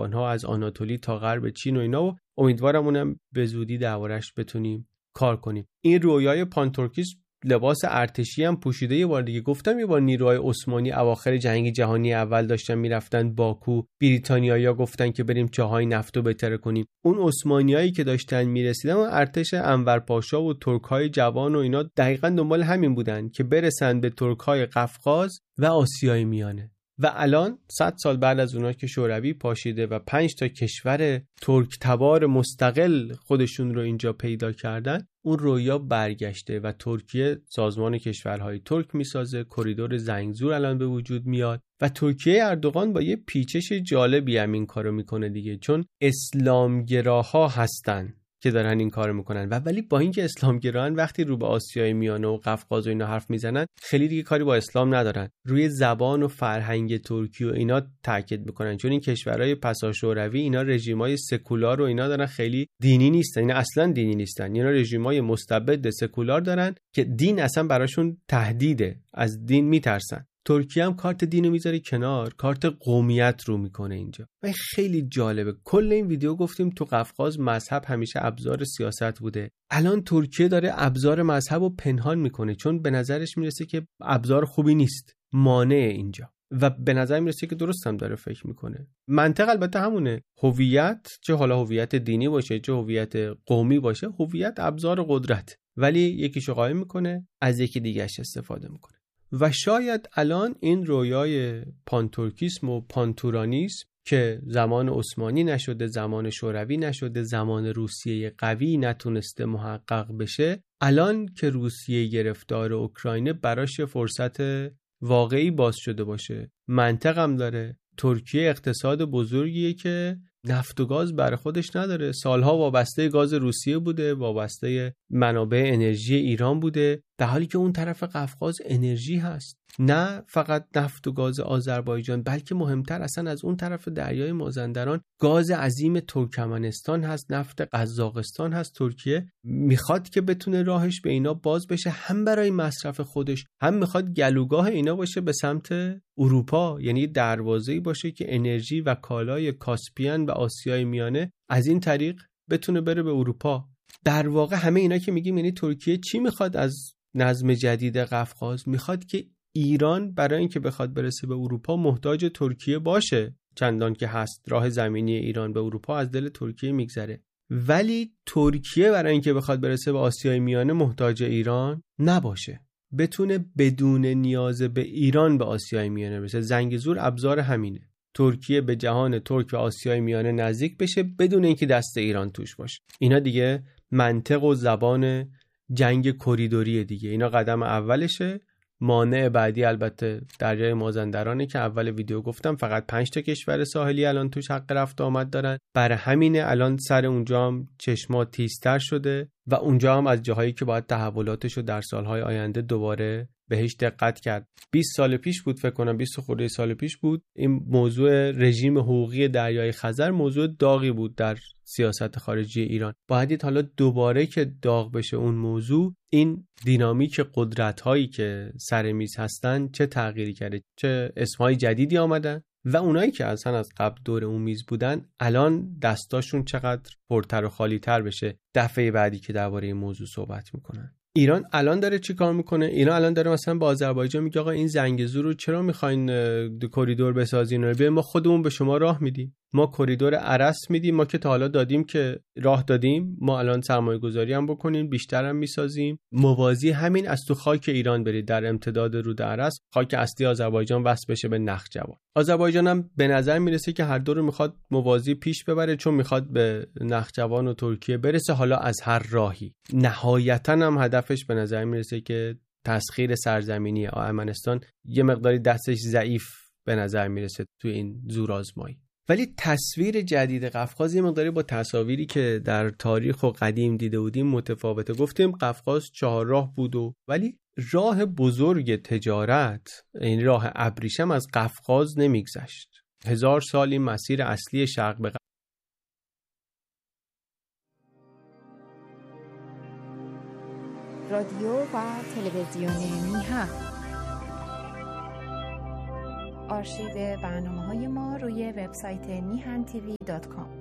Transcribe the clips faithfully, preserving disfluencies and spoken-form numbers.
بیابان‌ها از آناتولی تا غرب چین و اینا، و امیدوارم اونم به زودی دربارش بتونیم کار کنیم. این رویای پانتورکیس لباس ارتشی هم پوشیده. یه بار دیگه گفتم، یه بار نیروهای عثمانی اواخر جنگ جهانی اول داشتن میرفتن باکو، بریتانیایی‌ها گفتن که بریم چاهای نفتو بهتر کنیم. اون عثمانیایی که داشتن میرسیدن و ارتش انور پاشا و ترک‌های جوان و اینا دقیقاً دنبال همین بودن که برسن به ترک‌های قفقاز و آسیای میانه. و الان صد سال بعد از اونها که شوروی پاشیده و پنج تا کشور ترک تبار مستقل خودشون رو اینجا پیدا کردن، اون رویا برگشته و ترکیه سازمان کشورهای ترک میسازه. کریدور زنگزور الان به وجود میاد و ترکیه اردوغان با یه پیچش جالبی هم این کارو میکنه دیگه، چون اسلامگراها هستن که دارن این کارو میکنن و ولی با اینکه اسلامگرایان وقتی رو به آسیای میانه و قفقاز و اینا حرف میزنن خیلی دیگه کاری با اسلام ندارن، روی زبان و فرهنگ ترکی و اینا تاکید میکنن، چون این کشورهای پسا شوروی اینا رژیمای سکولار و اینا دارن، خیلی دینی نیستن، اینا اصلا دینی نیستن، اینا رژیمای مستبد سکولار دارن که دین اصلا براشون تهدیده، از دین میترسن. ترکیه هم کارت دینو میذاره کنار، کارت قومیت رو میکنه اینجا و خیلی جالبه. کل این ویدیو گفتیم تو قفقاز مذهب همیشه ابزار سیاست بوده، الان ترکیه داره ابزار مذهب رو پنهان میکنه، چون به نظرش میرسه که ابزار خوبی نیست، مانع اینجا، و به نظر میرسه که درست هم داره فکر میکنه. منطق البته همونه، هویت، چه حالا هویت دینی باشه چه هویت قومی باشه، هویت ابزار قدرت، ولی یکیشو قایم میکنه از یکی دیگه‌اش استفاده میکنه. و شاید الان این رویای پانتورکیسم و پانتورانیسم که زمان عثمانی نشده، زمان شوروی نشده، زمان روسیه قوی نتونسته محقق بشه، الان که روسیه گرفتار اوکراینه براش فرصت واقعی باز شده باشه. منطق هم داره، ترکیه اقتصاد بزرگیه که نفت و گاز برای خودش نداره، سالها وابسته گاز روسیه بوده، وابسته منابع انرژی ایران بوده، در حالی که اون طرف قفقاز انرژی هست، نه فقط نفت و گاز آذربایجان، بلکه مهمتر اصلا از اون طرف دریای مازندران گاز عظیم ترکمنستان هست، نفت قزاقستان هست. ترکیه میخواد که بتونه راهش به اینا باز بشه، هم برای مصرف خودش، هم میخواد گلوگاه اینا باشه به سمت اروپا، یعنی دروازه‌ای باشه که انرژی و کالای کاسپیان و آسیای میانه از این طریق بتونه بره به اروپا. در واقع همه اینا که میگیم، یعنی ترکیه چی میخواد از نظم جدید قفقاز؟ میخواد که ایران برای اینکه بخواد برسه به اروپا محتاج ترکیه باشه، چندان که هست راه زمینی ایران به اروپا از دل ترکیه میگذره، ولی ترکیه برای اینکه بخواد برسه به آسیای میانه محتاج ایران نباشه، بتونه بدون نیاز به ایران به آسیای میانه برسه. زنگزور ابزار همینه، ترکیه به جهان ترک و آسیای میانه نزدیک بشه بدون اینکه دست ایران توش باشه. اینا دیگه منطق و زبان جنگ کریدوری دیگه، اینا قدم اولشه. مانع بعدی البته دریای مازندرانه که اول ویدیو گفتم فقط پنج تا کشور ساحلی الان توش حق رفت آمد دارن، برای همینه الان سر اونجا هم چشما تیزتر شده و اونجا هم از جاهایی که باید تحولاتشو در سالهای آینده دوباره بهش دقت کرد. بیست سال پیش بود فکر کنم، بیست خورده سال پیش بود، این موضوع رژیم حقوقی دریای خزر موضوع داغی بود در سیاست خارجی ایران. باید حالا دوباره که داغ بشه اون موضوع، این دینامیک قدرت‌هایی که سر میز هستن چه تغییری کرده، چه اسمهای جدیدی آمدن و اونایی که اصلا از قبل دور اون میز بودن الان دستاشون چقدر پرتر و خالی‌تر بشه دفعه بعدی که درباره این موضوع صحبت میکنن. ایران الان داره چی کار میکنه؟ ایران الان داره مثلا با آذربایجان میگه آقا این زنگزور رو چرا میخواین کریدور بسازین؟ رو ما خودمون به شما راه میدیم، ما کریدور ارس میدیم، ما که تا حالا دادیم که راه دادیم، ما الان سرمایه گذاری هم بکنیم، بیشتر هم میسازیم، موازی همین از تو خاک ایران برید در امتداد رود ارس، خاک اصلی آذربایجان وصل بشه به نخجوان. آذربایجان هم به نظر میرسه که هر دو رو میخواد موازی پیش ببره، چون میخواد به نخجوان و ترکیه برسه، حالا از هر راهی. نهایتاً هم هدفش به نظر میرسه که تسخیر سرزمینی ارمنستان یه مقداری دستش ضعیف به نظر میرسه تو این زورآزمایی. ولی تصویر جدید قفقاز یه مقداری با تصاویری که در تاریخ و قدیم دیده بودیم متفاوته. گفتیم قفقاز چهار راه بود و ولی راه بزرگ تجارت، این راه ابریشم از قفقاز نمیگذشت. هزار سال این مسیر اصلی شرق به رادیو و تلویزیون میهن. آرشیو برنامه‌های ما روی وبسایت میهن تیوی دات کام.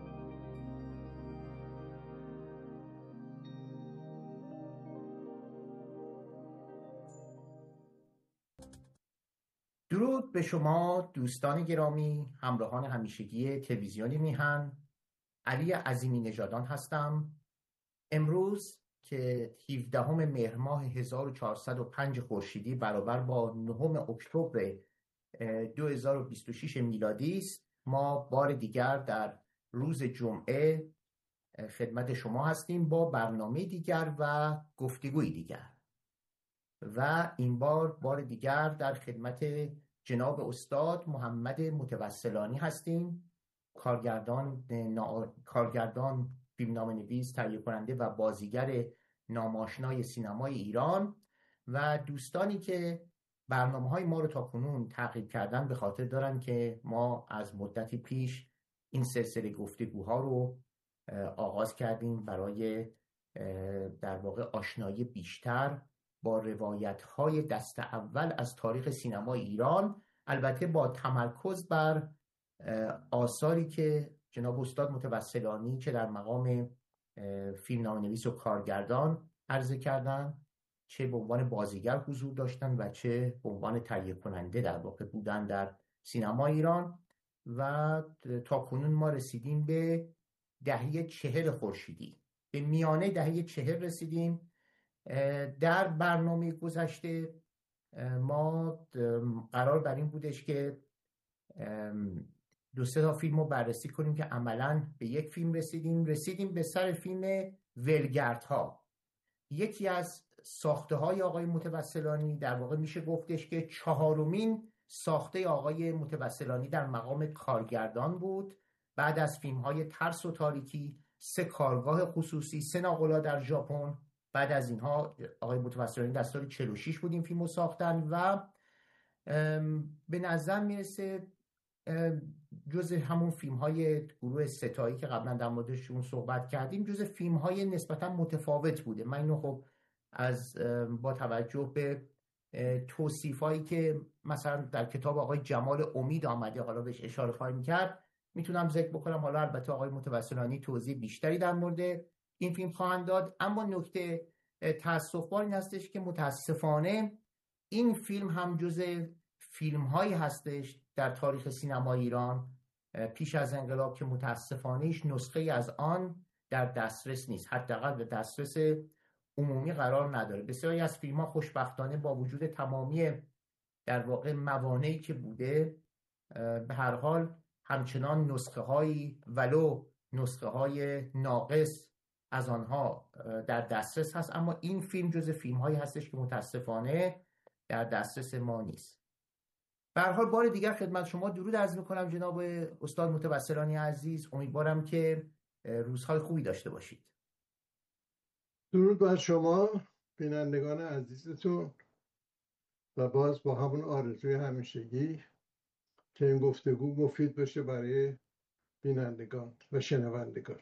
درود به شما دوستان گرامی، همراهان همیشگی تلویزیون میهن. علی عظیمی نژادان هستم. امروز که هفدهم مهر ماه هزار و چهارصد و پنج خورشیدی برابر با نهم اکتبر دو هزار و بیست و شش میلادی است، ما بار دیگر در روز جمعه خدمت شما هستیم با برنامه دیگر و گفتگوی دیگر. و این بار بار دیگر در خدمت جناب استاد محمد متوسلانی هستیم، کارگردان نا... کارگردان فیلمنامه نویس، تهیه کننده و بازیگر ناماشنای سینمای ایران و دوستانی که برنامه‌های ما رو تا کنون تعقیب کردن به خاطر دارن که ما از مدتی پیش این سلسله گفتگوها رو آغاز کردیم برای در واقع آشنایی بیشتر با روایت‌های دست اول از تاریخ سینمای ایران، البته با تمرکز بر آثاری که جناب استاد متوسلانی چه در مقام فیلمنامه‌نویس و کارگردان عرضه کردن، چه به عنوان بازیگر حضور داشتن و چه به عنوان تهیه کننده در واقع بودن در سینما ایران. و تا کنون ما رسیدیم به دهه چهل خورشیدی، به میانه دهه چهل رسیدیم. در برنامه گذشته ما قرار بر این بودش که دو سه تا فیلم رو بررسی کنیم که عملاً به یک فیلم رسیدیم رسیدیم به سر فیلم ولگردها، یکی از ساخته های آقای متوسلانی. در واقع میشه گفتش که چهارمین ساخته آقای متوسلانی در مقام کارگردان بود. بعد از فیلم های ترس و تاریکی، سه کارگاه خصوصی، سه ناقلا در ژاپن، بعد از اینها آقای متوسلانی در سال چهل و شش بود این فیلم رو ساختن و به نظر میرسه جز همون فیلم های گروه ستایی که قبلا در موردشون صحبت کردیم، جز فیلم های نسبتا متفاوت بوده. من اینو خب از با توجه به توصیف هایی که مثلا در کتاب آقای جمال امید آمده، حالا بهش اشاره خواهیم کرد، میتونم ذکر بکنم. حالا البته آقای متوسلانی توضیح بیشتری در مورد این فیلم خواهند داد، اما نکته تأسف‌بار این هستش که متاسفانه این فیلم هم جز فیلم هایی هستش در تاریخ سینما ایران پیش از انقلاب که متاسفانه هیچ نسخه از آن در دسترس نیست، حداقل به دسترس عمومی قرار نداره. بسیاری از فیلم ها خوشبختانه با وجود تمامی در واقع موانعی که بوده، به هر حال همچنان نسخه هایی ولو نسخه های ناقص از آنها در دسترس هست، اما این فیلم جز فیلم هایی هستش که متاسفانه در دسترس ما نیست. به هر حال بار دیگر خدمت شما درود عرض میکنم جناب استاد متوسلانی عزیز. امیدوارم که روزهای خوبی داشته باشید. درود بر شما بینندگان عزیزتون و باز با همون آرزوی همیشگی که این گفتگو مفید باشه برای بینندگان و شنوندگان.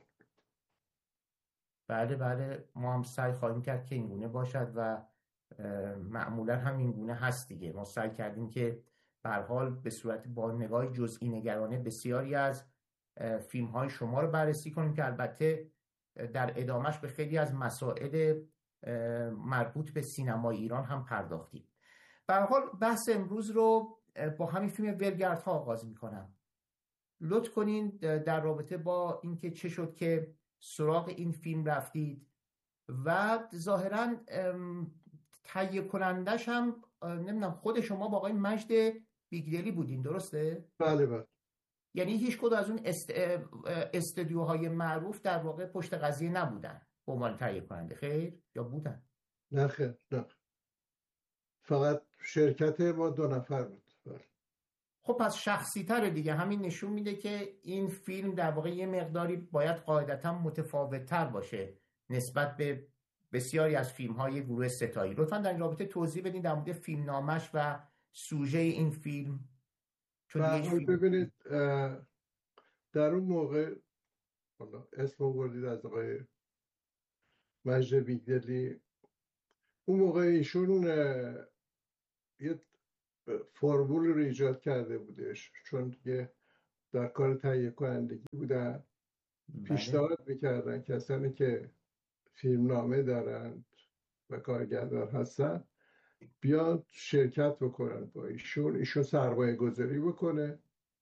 بله بله، ما هم سعی خواهیم کرد که این گونه باشد و معمولا هم این گونه هست دیگه. ما سعی کردیم که به هر حال به صورت با نگاه جزئی نگرانه بسیاری از فیلم های شما رو بررسی کنیم که البته در ادامش به خیلی از مسائل مربوط به سینما ایران هم پرداختیم. به هر حال بحث امروز رو با همین فیلم ولگردها آغاز میکنم. لطف کنین در رابطه با اینکه چه شد که سراغ این فیلم رفتید و ظاهراً تهیه کنندش هم نمیدونم خود شما با آقای مجد بیگدلی بودین، درسته؟ بله بله. یعنی هیچ کدوم از اون است... استودیوهای معروف در واقع پشت قضیه نبودن به عنوان تهیه کننده، خیر؟ یا بودن؟ نه خیر، نه. فقط شرکت ما دو نفر بود. بله. خب پس شخصی تره دیگه. همین نشون میده که این فیلم در واقع یه مقداری باید قاعدتا متفاوت تر باشه نسبت به بسیاری از فیلم های گروه ستایی. لطفا در این رابطه توضیح بدین در مورد فیلم نامش و سوژه این فیلم. چون فیلم... ببینید در اون موقع اسم آوردید از آقای مجد بیگدلی. اون موقع ایشون یه فرمول رو ایجاد کرده بودش، چون دیگه در کار تهیه کنندگی بودن. پیشنهاد میکردن کسانی که فیلمنامه دارند و کارگردان هستن بیاد شرکت بکنن با ایشون، ایشون سرمایه گذاری بکنه،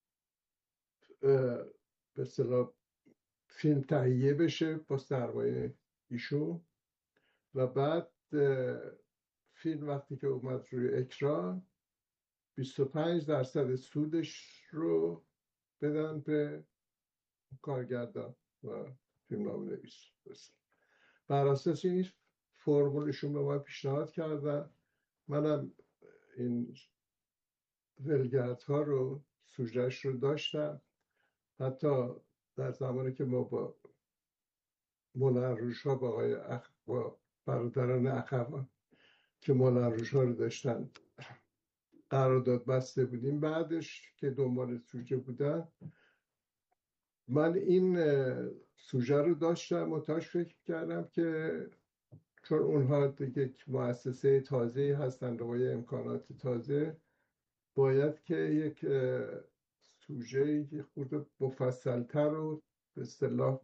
به اصطلاح فیلم تهیه بشه با سرمایه ایشون و بعد فیلم وقتی که اومد روی اکران بیست و پنج درصد سودش رو بدن به کارگردان و فیلمنامه نویس. بر اساس این فرمولشون به من پیشنهاد کردن، منم این ولگرد ها رو سوژهش رو داشتم. حتی در زمانی که ما با مولن روش ها با آقای اخ... با برادران اخوان که مولن روش ها رو داشتن قرارداد بسته بودیم، بعدش که دنبال سوژه بودن من این سوژه رو داشتم و تاش فکر کردم که چون اونها یک مؤسسه تازه هستن با یه امکانات تازه، باید که یک سوژه خود مفصلتر و به اصطلاح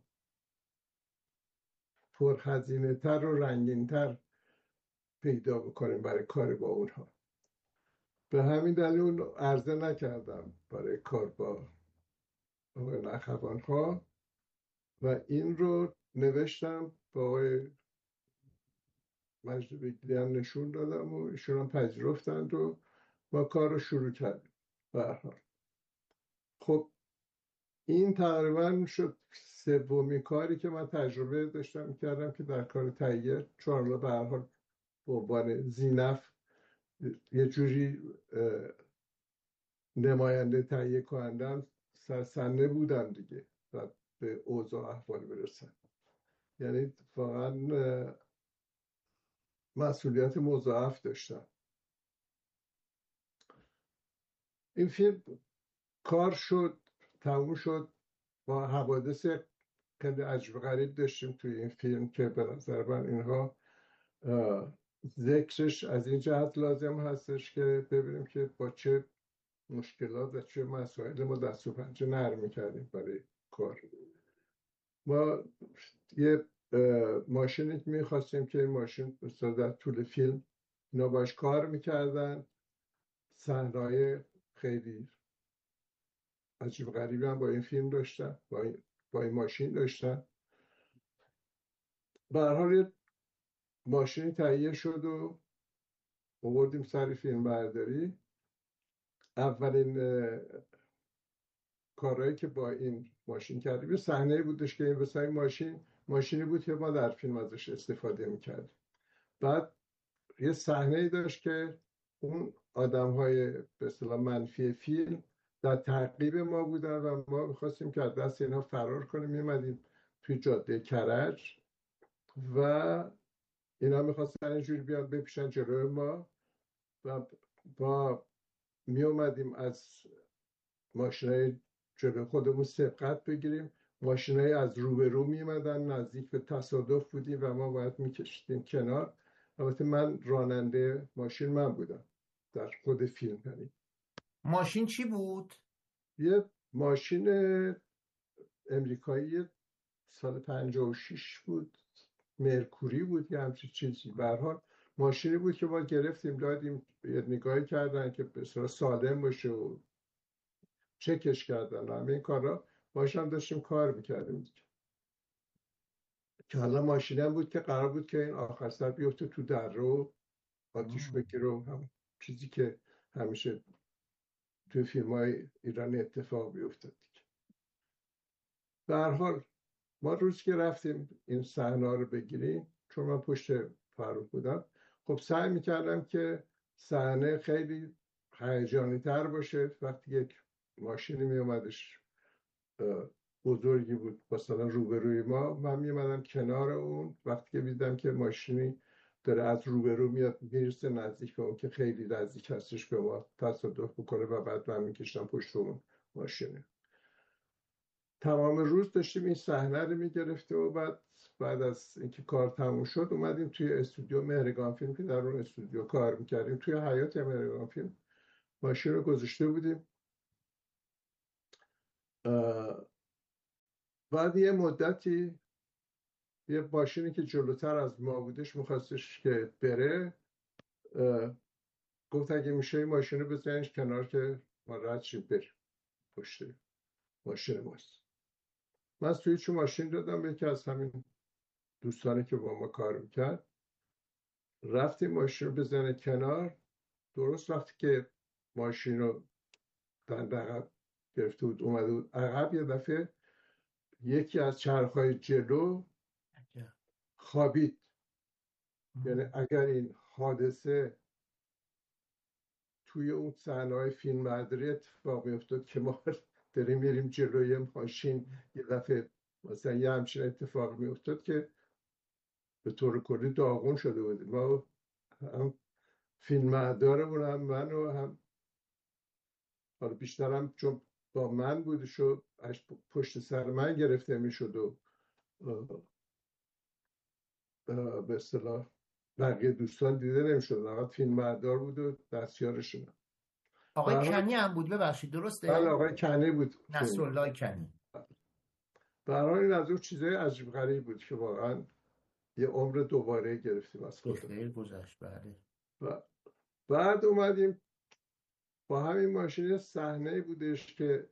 پرهزینه تر و رنگینتر پیدا بکنیم برای کار با اونها. به همین دلیل اون عرضه نکردم برای کار با آقای اخوان ها و این رو نوشتم با آقای مجد بگلی هم نشون دادم و ایشون هم پذیرفتند و ما کار رو شروع کردیم. به هر حال خب این تقریبا شد سومین کاری که من تجربه داشتم کردم که در کار تهیه، چون به هر حال به عنوان زینف یه جوری نماینده تهیه کنندم سرسنه بودم دیگه و به اوضاع احوال برسن، یعنی واقعا مسئولیت مضاعف داشتم. این فیلم کار شد، تموم شد. با حوادث خیلی عجب غریب داشتیم توی این فیلم که به نظر من اینها ذکرش از این جهت لازم هستش که ببینیم که با چه مشکلات و چه مسائل ما دست و پنجه نرم میکردیم برای کار. ما یه ماشینی که میخواستیم که این ماشین در طول فیلم اینا باش کار میکردن، صحنه‌های خیلی عجیب غریبی هم با این فیلم داشتن، با این, با این ماشین داشتن. به هر حال یه ماشینی تهیه شد و آوردیم سر فیلم برداری. اولین کارهایی که با این ماشین کردیم یه صحنه بودش که این واسه ماشین ماشینی بود که ما در فیلم ازش استفاده میکردیم. بعد یه صحنه داشت که اون آدم‌های به اصطلاح منفی فیلم در تعقیب ما بودن و ما می‌خواستیم که از دست اینا فرار کنیم. می‌اومدیم توی جاده کرج و اینا می‌خواستن اینجوری بیان بپیشن جلوی ما و با می‌اومدیم از ماشینای جلوی خودمون سبقت بگیریم. ماشینای از روبرو می‌اومدن، نزدیک به تصادف بودیم و ما باید می‌کشیدیم کنار. البته من راننده ماشین من بودم در خود فیلم. یعنی ماشین چی بود؟ یه ماشین امریکایی سال پنجاه و شش بود، مرکوری بود یا همچین چیزی. به هر حال ماشینی بود که ما گرفتیم دادیم، یه نگاهی کردن که به صورت سالم باشه و چکش کردن و همه این کارا باش هم داشتیم کار میکردیم که حالا ماشینم بود که قرار بود که این آخر سر بیفته تو در رو آتیش بگیره و هم چیزی که همیشه توی فیلم های ایرانی اتفاق بیفتد. به هر حال ما روز که رفتیم این صحنه رو بگیریم، چون من پشت فرود بودم، خب سعی میکردم که صحنه خیلی هیجانی تر باشه. وقتی یک ماشینی میومدش بزرگی بود مثلا روبروی ما، من میومدم کنار اون. وقتی که دیدم که ماشینی داره از روبرو میاد میرسه نزدیک به اون که خیلی نزدیک هستش به ما تصادف بکنه و بعد من میکشتم پشت اون ماشینه. تمام روز داشتیم این صحنه رو میگرفته و بعد بعد از اینکه کار تموم شد اومدیم توی استودیو مهرگان فیلم که در اون استودیو کار میکردیم توی حیات مهرگان فیلم. ماشین رو گذاشته بودیم. بعد یه مدتی یه ماشینی که جلوتر از ما بودش میخواستش که بره، گفت اگه میشه این ماشین رو بزنیش کنار که ما رد شیم بریم پشت ماشین ماست. من سویچ ماشین دادم به یکی از همین دوستانی که با ما کار میکرد، رفتیم ماشین رو بزنه کنار. درست وقتی که ماشین رو دنده عقب گرفته بود اومده بود عقب، یه دفعه یکی از چرخهای جلو خوابید. یعنی اگر این حادثه توی اون صحنه‌های فیلم برداری اتفاق میافتاد که ما داریم میریم جلوی ماشین، یه دفعه مثلا یه همچین اتفاق میافتاد که به طور کلی داغون شده بودیم. ما هم فیلم بردارمون، هم من و هم حالا بیشترم چون با من بودش و پشت سر من گرفته میشد و به اصطلاح بقیه دوستان دیده نمیشد، فقط فیلم بردار بود و دستیارشون. آقای کنی هم بود، ببخشید درسته؟ بله آقای کنی بود، نصرالله کنی. برای این از اون چیزای عجیب غریب بود که واقعا یه عمر دوباره گرفتیم از خودم. خیلی گذشت. بله. و بعد اومدیم با همین ماشین، صحنه بودش که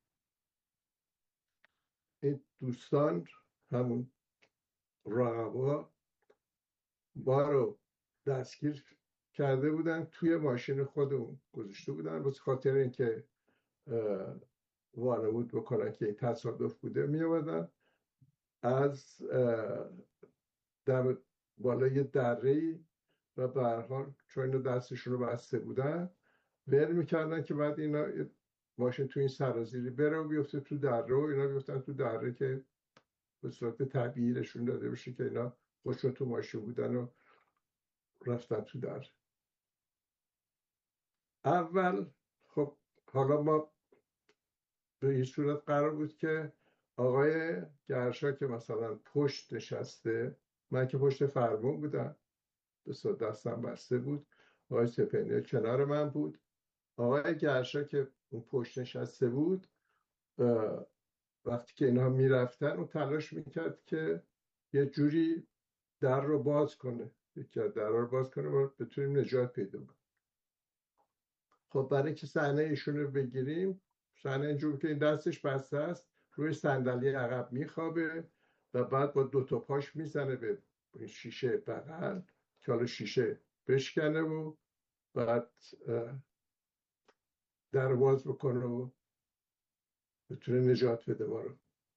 این دوستان همون رقبا ما رو دستگیر کرده بودن، توی ماشین خودمون گذاشته بودن واسه خاطر اینکه وانمود بکنن که این تصادف بوده. می اومدن از در بالای دره‌ای و به هر حال چون اینا دستشون رو بسته بودن ول میکردن که بعد اینا ماشین تو این سرازیری بره و بیفته تو دره و اینا بیفتن تو دره که به صورت طبیعی نشون داده بشه که اینا خودشون تو ماشین بودن و رفتن تو دره. اول خب حالا ما به این صورت قرار بود که آقای گرشا که مثلا پشت نشسته، من که پشت فرمون بودم، به صورت دستم بسته بود، آقای سپهری کنار من بود. آقای گرشا که اون پشت نشسته بود، وقتی که اینها میرفتن اون تلاش میکرد که یه جوری در رو باز کنه، یکی از در رو باز کنه و بتونیم نجات پیدا کنیم. خب برای اینکه صحنه ایشون رو بگیریم، صحنه اینجور که این دستش بسته است، روی صندلی عقب میخوابه و بعد با دو تا پاش میزنه به شیشه بغل که حالا شیشه بشکنه و بعد در باز بکنه و بتونه نجات بده ما رو.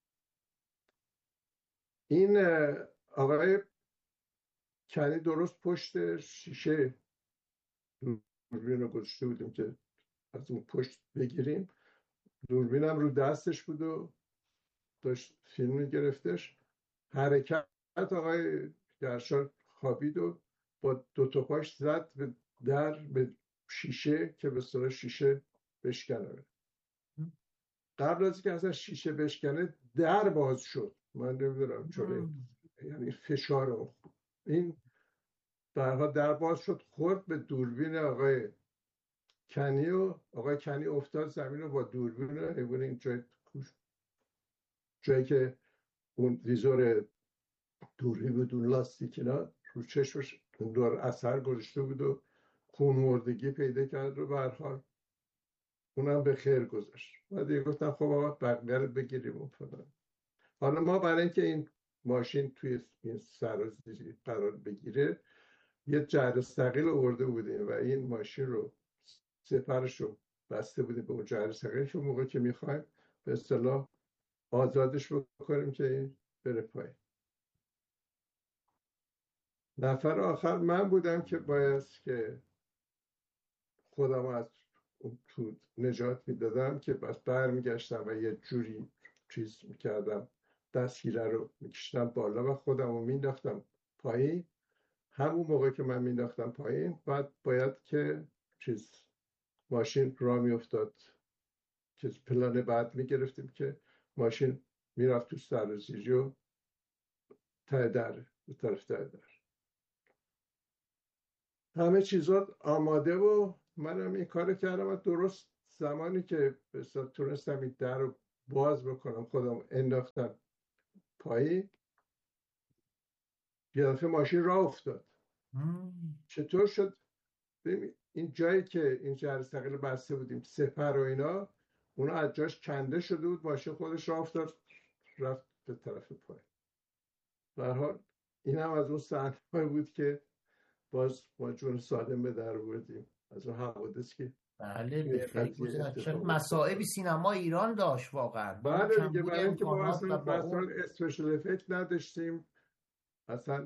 این آقای کنی درست پشت شیشه دوربین رو گذاشته بودیم که از اون پشت بگیریم. دوربینم رو دستش بود و داشت فیلم میگرفتش. حرکت آقای گرشا خوابید و با دو تا پاش زد به در، به شیشه که به اصطلاح شیشه بشکنه. قبل از اینکه اصلا شیشه بشکنه در باز شد. من نمیدونم چون یعنی فشار این برها در باز شد، خورد به دوربین آقای کنی و آقای کنی افتاد زمین و با دوربین رو این جای جایی که اون ویزور دوربین بود، اون لاستیک اینا رو چشمش دور اثر گذاشته بود و خون مردگی پیدا کرد و به هر حال اونم به خیر گذاشت. و دیگه گفتم خب آقا بقیه رو بگیریم و فلان. حالا ما برای اینکه این ماشین توی این سرازیری قرار بگیره یه جرثقیل آورده بودیم و این ماشین رو سپرش رو بسته بودیم به اون جرثقیل که موقع که میخوایم به اصطلاح آزادش بکنیم که این بره پایین. نفر آخر من بودم که باید که خودم از اون تو نجات میدادم که بس برمیگشتم و یه جوری چیز میکردم، دستگیره رو میکشتم بالا و خودم رو مینداختم پایین. همون موقع که من مینداختم پایین بعد باید که چیز ماشین را میافتاد که پلان بعد میگرفتیم که ماشین میرفت تو سرازیری و ته در به طرف ته در همه چیزات آماده و منم این کار کردم و درست زمانی که بسیار تونستم این در رو باز بکنم خودم انداختم پایین، یه دفعه ماشین راه افتاد. چطور شد؟ ببین این جایی که این جر ثقیل بسته بودیم سپر و اینا، اونا از جاش کنده شده بود، ماشین خودش راه افتاد رفت به طرف پایین. به هر حال این هم از اون صحنه‌ای بود که باز ما جون سالم به در آوردیم از اون حوادث که بله توی به خیلی قضیه گذشت. چه اتفاق مسائبی سینما ایران داشت واقعا با اون بله دیگه، کمبود برای اینکه ما امکانات اصلا و با مثلا اون اسپیشال افکت نداشتیم، اصلا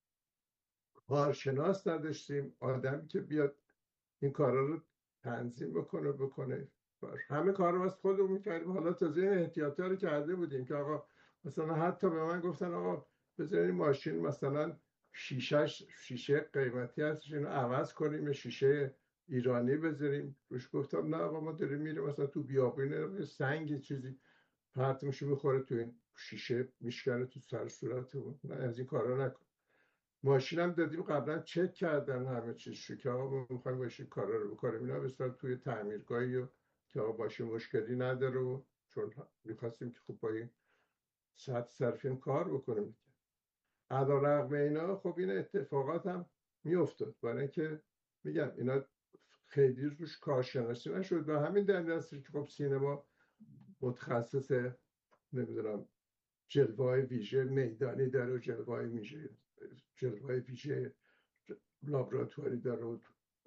کارشناس نداشتیم، آدمی که بیاد این کارا رو تنظیم بکنه بکنه همه کار رو از خودمون میکردیم. حالا تازه این احتیاطا رو کرده بودیم که آقا مثلا حتی به من گفتن آقا بذارین ماشین مثلا شیشه شیشه قیمتی هستش اینو عوض کنیم، شیشه ایرانی بذاریم روش. گفتم نه آقا ما داریم میریم مثلا تو بیابون سنگ چیزی پرت میشه میخوره تو این شیشه میشکنه تو سر صورتمون، نه از این کارا نکن. ماشینم دادیم قبلا چک کردن همه چیزشو که آقا ما میخوایم ماشین کارا رو بکنیم، اینا بسیار توی تعمیرگاهی و که آقا ماشین مشکلی نداره و چون میخواستیم که خب با این ساعت صرفیم کار بکنیم. علا رغم اینا خب این اتفاقات هم میافتاد، برای اینکه میگم اینا خیلی روش کارشناسی نشد و همین دلیل است که خب سینما متخصص نمیدونم جلوه‌های ویژه میدانی داره و جلوه‌های ویژه جلوه‌های ویژه لابراتواری داره و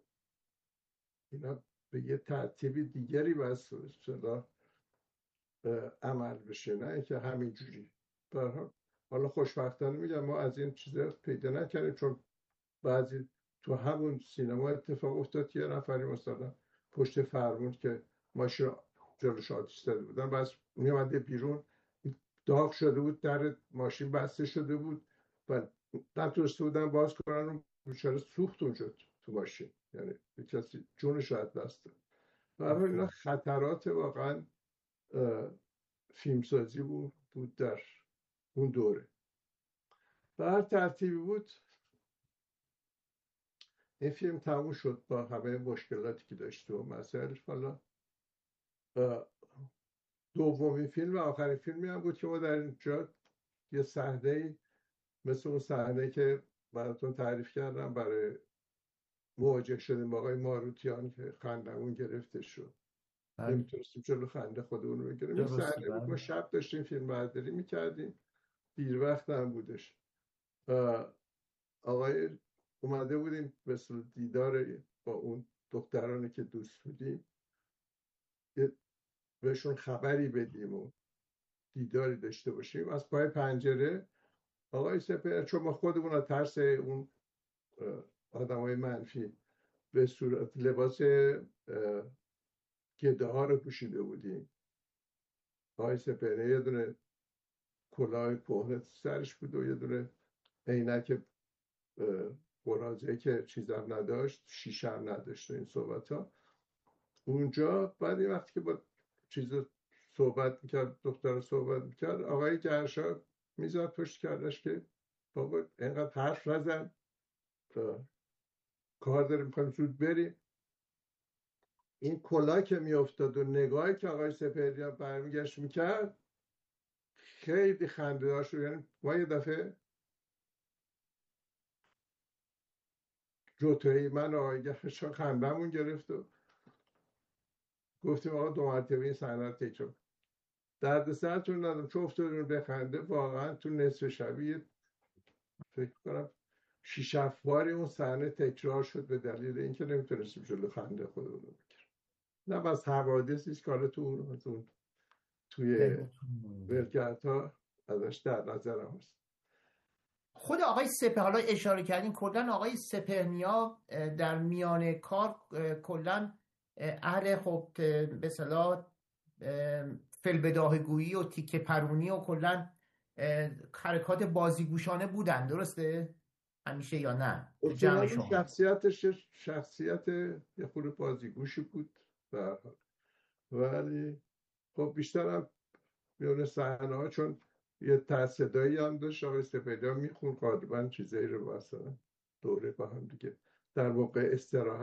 اینا به یه ترتیب دیگری بس صدا عمل بشه، نه اینکه همینجوری. برها حالا خوشبختانه میگم ما از این چیزا پیدا نکردیم، چون بعضی تو همون سینما اتفاق افتاد که یه نفری مثلا پشت فرمون که ماشین جلوش آتیش زده بودن، بس میامده بیرون داغ شده بود، در ماشین بسته شده بود و نتونسته بودن باز کنن و بیچاره سوخت اونجا تو ماشین، یعنی کسی جونش رو از دست داد. و اینا خطرات واقعا فیلمسازی بود, بود در اون دوره. به هر ترتیبی بود این فیلم تموم شد با همه مشکلاتی که داشت و مسائلش. حالا دومین فیلم و آخرین فیلمی هم بود که ما در اینجا یه صحنه مثل اون صحنه که براتون تعریف کردم برای مواجه شدیم با آقای ماروتیان که خندمون گرفته شد، نمیتونستیم جلو خنده خودمون رو بگیریم. این صحنه بود ما شب داشتیم فیلم برداری میکردیم، دیر وقت هم بودش، آقای اومده بودیم به دیدار با اون دخترانی که دوست بودیم بهشون خبری بدیم و دیداری داشته باشیم. از پای پنجره آقای سپهر، چون ما خودمون از ترس اون آدمای منفی به صورت لباس گده ها رو پوشیده بودیم، آقای سپهر یه دونه کلاه کهنه سرش بود و یه دونه عینک برازه که چیزم نداشت، شیشه هم نداشت. این صحبت ها اونجا بعد این وقتی که با چیز صحبت میکرد، دختر صحبت میکرد، آقای گرشا میزاد پشت کردش که بابا اینقدر حرف نزن، کار داریم میخوایم زود بریم. این کلاه که میافتاد و نگاهی که آقای سپهریان برمیگشت میکرد خیلی خنده دار شد. یعنی ما یه دفعه جوتایی من و آقای گرشا خندمون گرفت و گفتیم آقا دو مرتبه این صحنه رو تکرار. درد سرتون ندارم چون افتادون بخنده، واقعا تو نصف شبیه فکر کنم شیش هفت باری اون صحنه تکرار شد به دلیل اینکه نمیتونستیم جلو خنده خودمون رو بگیریم. نه بس حوادثی است که حالا تو اون توی ولگردها ازش در نظرم هست. خود آقای سپهر، حالا اشاره کردین کلا آقای سپهرنیا در میان کار کلا اهل خب به اصطلاح فی‌البداهه‌گویی و تیکه پرونی و کلا حرکات بازیگوشانه بودن، درسته؟ همیشه یا نه؟ تو جمع شما شخصیتش شخصیت یه خورده بازیگوشی بود و ولی خب بیشتر هم میونه صحنه ها چون یه تصدایی هم داشت آقای سپهریا میخون غالبا چیزایی رو مثلا دوره با هم دیگه در موقع استراحت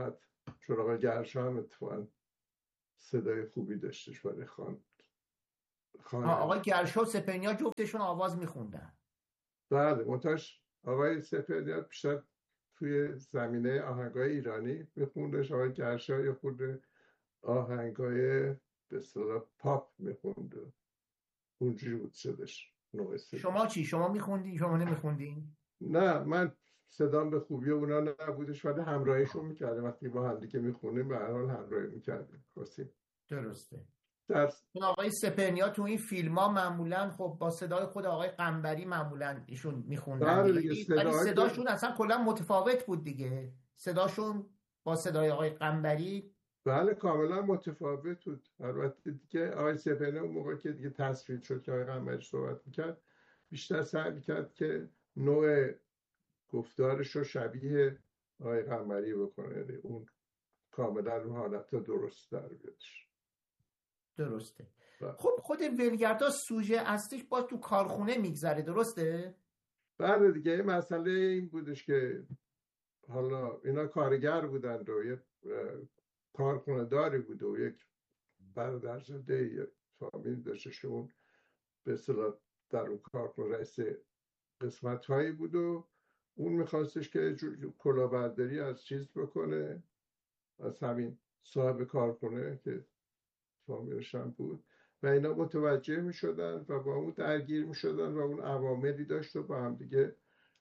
چون آقای گرشا هم اتفاقا صدای خوبی داشتش برای خوان آقای خواننده. گرشا و سپهنیا جفتشون آواز میخوندن. بله، منتاش آقای سپهنیا بیشتر توی زمینه آهنگای ایرانی میخوندش، آقای گرشا یه خورده آهنگای به اصطلاح پاپ میخوند، اونجوری بود صداش، نوع شما صداش. چی؟ شما میخوندین؟ شما نمیخوندین؟ نه، من صدام به خوبی اونا نبودش، ولی همراهیشون میکردم. وقتی با هم دیگه میخونیم به هر حال همراهی میکردیم. خواستیم درسته. در این آقای سپهنیا تو این فیلم ها معمولا خب با صدای خود آقای قنبری معمولا ایشون میخوندن بله دیگه، دیگه، ولی ولی صداهایی که صداشون اصلا کلا متفاوت بود دیگه. صداشون با صدای آقای قنبری. بله کاملا متفاوت بود. البته دیگه آقای سپهنی اون موقع که دیگه تصفیه شد که آقای قمری صحبت میکرد، بیشتر سعی میکرد که نوع گفتارش رو شبیه آقای قمری بکنه، یعنی اون کاملا اون حالت درست در بیادش. درسته. بله خب خود ولگردا سوژه اصلیش با تو کارخونه میگذره، درسته؟ بله دیگه، این مسئله این بودش که حالا اینا کارگر بودند و یک کارخونه داری بود و یک برادرزاده یک فامیل داشتش که اون به اصطلاح در اون کارخونه رئیس قسمت هایی بود و اون میخواستش که کلاهبرداری از چیز بکنه، از همین صاحب کارخونه که فامیلش هم بود، و اینا متوجه میشدن و با اون درگیر میشدن و اون عواملی داشت و با هم دیگه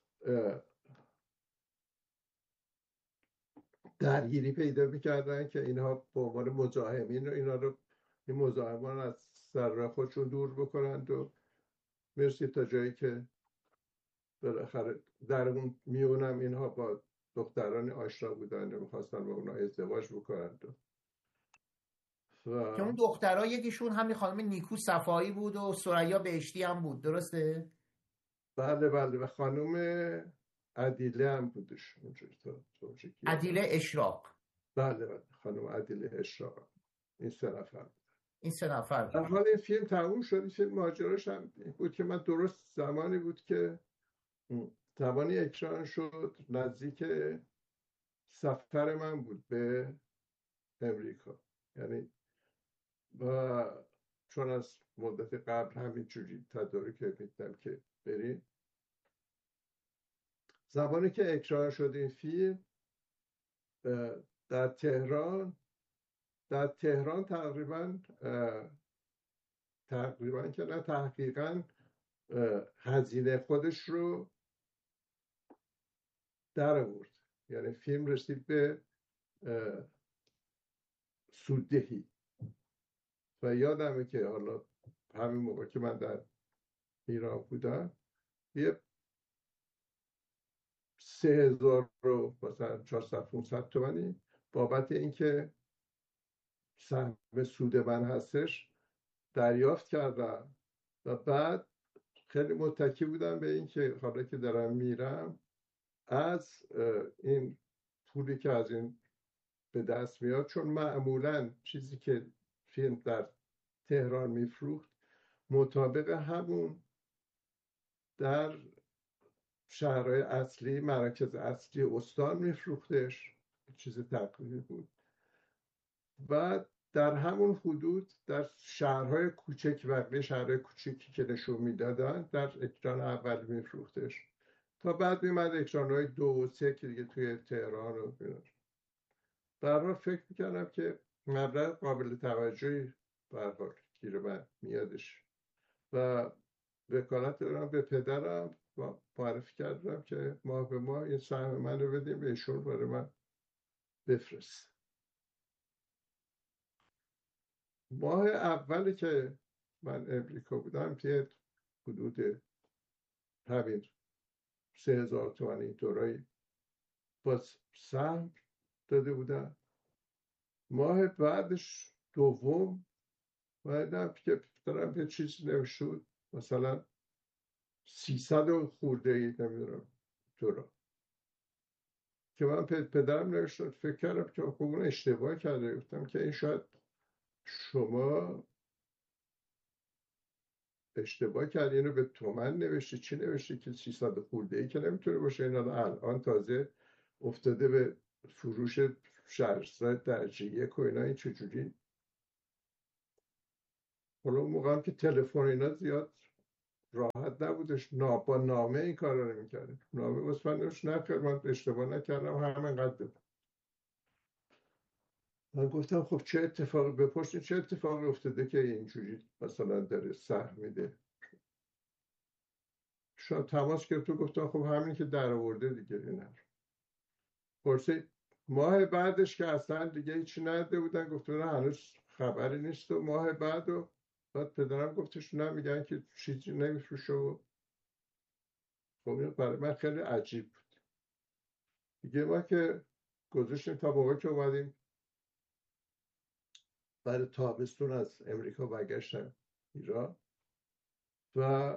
درگیری پیدا میکردن که اینها به عنوان مزاحمین رو اینا رو این مزاحمان از سر خودشون دور بکنند و مرسی تا جایی که بالاخره در اون میونم اینها با دختران آشنا بودن و میخواستن با اونها ازدواج بکنند که و اون دخترها یکیشون همین خانم نیکو صفایی بود و ثریا بهشتی هم بود، درسته؟ بله بله، و خانم عدیله هم بودش اونجوری تا اونجوری که یادم. عدیله اشراق. بله بله، خانم عدیله اشراق. این سه نفر. این سه نفر در بود. حال این فیلم تموم شد، این فیلم ماجراش هم این بود که من درست زمانی بود که زمانی اکران شد نزدیک سفر من بود به امریکا، یعنی و چون از مدت قبل همینجوری تدارک میدم که بریم، زمانی که اکران شد این فیلم در تهران در تهران تقریبا تقریبا که نه تحقیقا هزینه خودش رو در آورد، یعنی فیلم رسید به سوددهی. و یادمه که حالا همین موقع که من در ایران بودم یه سه هزار رو مثلا چهارصد پانصد تومانی بابت اینکه سهم سود من هستش دریافت کردم و بعد خیلی متکی بودم به اینکه حالا که دارم میرم از این پولی که از این به دست میاد، چون معمولا چیزی که فیلم در تهران میفروخت مطابق همون در شهرهای اصلی مراکز اصلی استان میفروختش، چیز تقریبی بود، و در همون حدود در شهرهای کوچک بقیه شهرهای کوچکی که نشون میدادن در اکران اول میفروختش، تا بعد میمد اکرانهای دو و سه که دیگه توی تهران رو بیدن. در حال فکر میکردم که مبلغ قابل توجهی برحال گیر من میادش و وکالت دارم به پدرم و معرفی کردم که ماه به ماه این سهم من رو بدیم بهشون برای من بفرست. ماه اولی که من امریکا بودم که حدود همین سه هزار تومن این طورایی باز سهم داده بودن. ماه بعدش دوم بایدم که دارم به چیز نوشود مثلا سیصد و خورده ای نمیدونم دلار که من پدرم نوشتم، فکر کردم که خب اون اشتباه کرده، گفتم که این شاید شما اشتباه کردی، اینو به تومن نوشتی، چی نوشتی که سیصد خورده ای که نمیتونه باشه، این الان تازه افتاده به فروش شهرزاد درجه یک و اینا این چجوری. حالا اون موقع هم که تلفن اینا زیاد راحت نبودش، نا با نامه این کار رو میکردیم. نامه واسه من نوشت نکرد، من اشتباه نکردم همینقدر. من گفتم خب چه اتفاقی بپرسین چه اتفاقی افتاده که اینجوری مثلا داره سهم میده. شاید تماس گرفت و گفتم خب همین که در آورده دیگه. اینا پرسید ماه بعدش که اصلا دیگه هیچی نداده بودن، گفتم نه هنوز خبری نیست. و ماه بعد و بعد پدرم گفتش نه میگن که چیزی نمیفروشه. و خب این برای من خیلی عجیب بود دیگه. ما که گذاشتیم تا موقع که اومدیم برای تابستون از امریکا برگشتم ایران و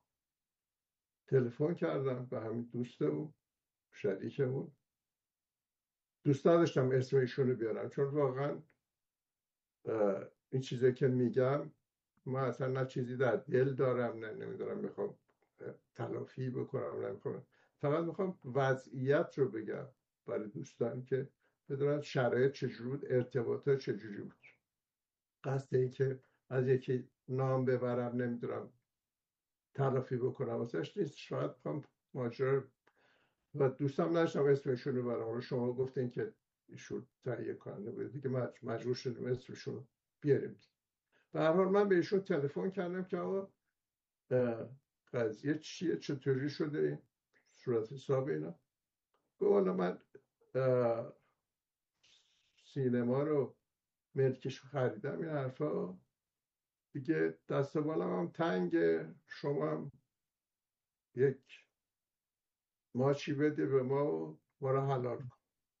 تلفن کردم به همین دوستمون شریکمون. دوست نداشتم اسم ایشون رو بیارم چون واقعا این چیزی که میگم من اصلا نه چیزی در دل دارم نه نمیدارم میخوام تلافی بکنم، نمیخوام، فقط میخوام وضعیت رو بگم برای دوستان که بدونن شرایط چجوری بود، ارتباطات چجوری بود. قصد این که از یکی نام ببرم نمیدونم تلافی بکنم واسهش نیست، شاید میخوام ماجرا و دوستم نشتم اسمشون رو برام. شما گفتین که ایشون تهیه کننده بود دیگه، مجبور شدیم اسمشون رو بیاریم. به هر حال من به ایشون تلفن کردم که آقا قضیه چیه، چطوری شده این صورت حساب اینا. گفت من سینما رو ملکش خریدم این حرفا دیگه، دست بالم هم تنگه، شما هم یک ماچی بده به ما و ما رو حلال کن.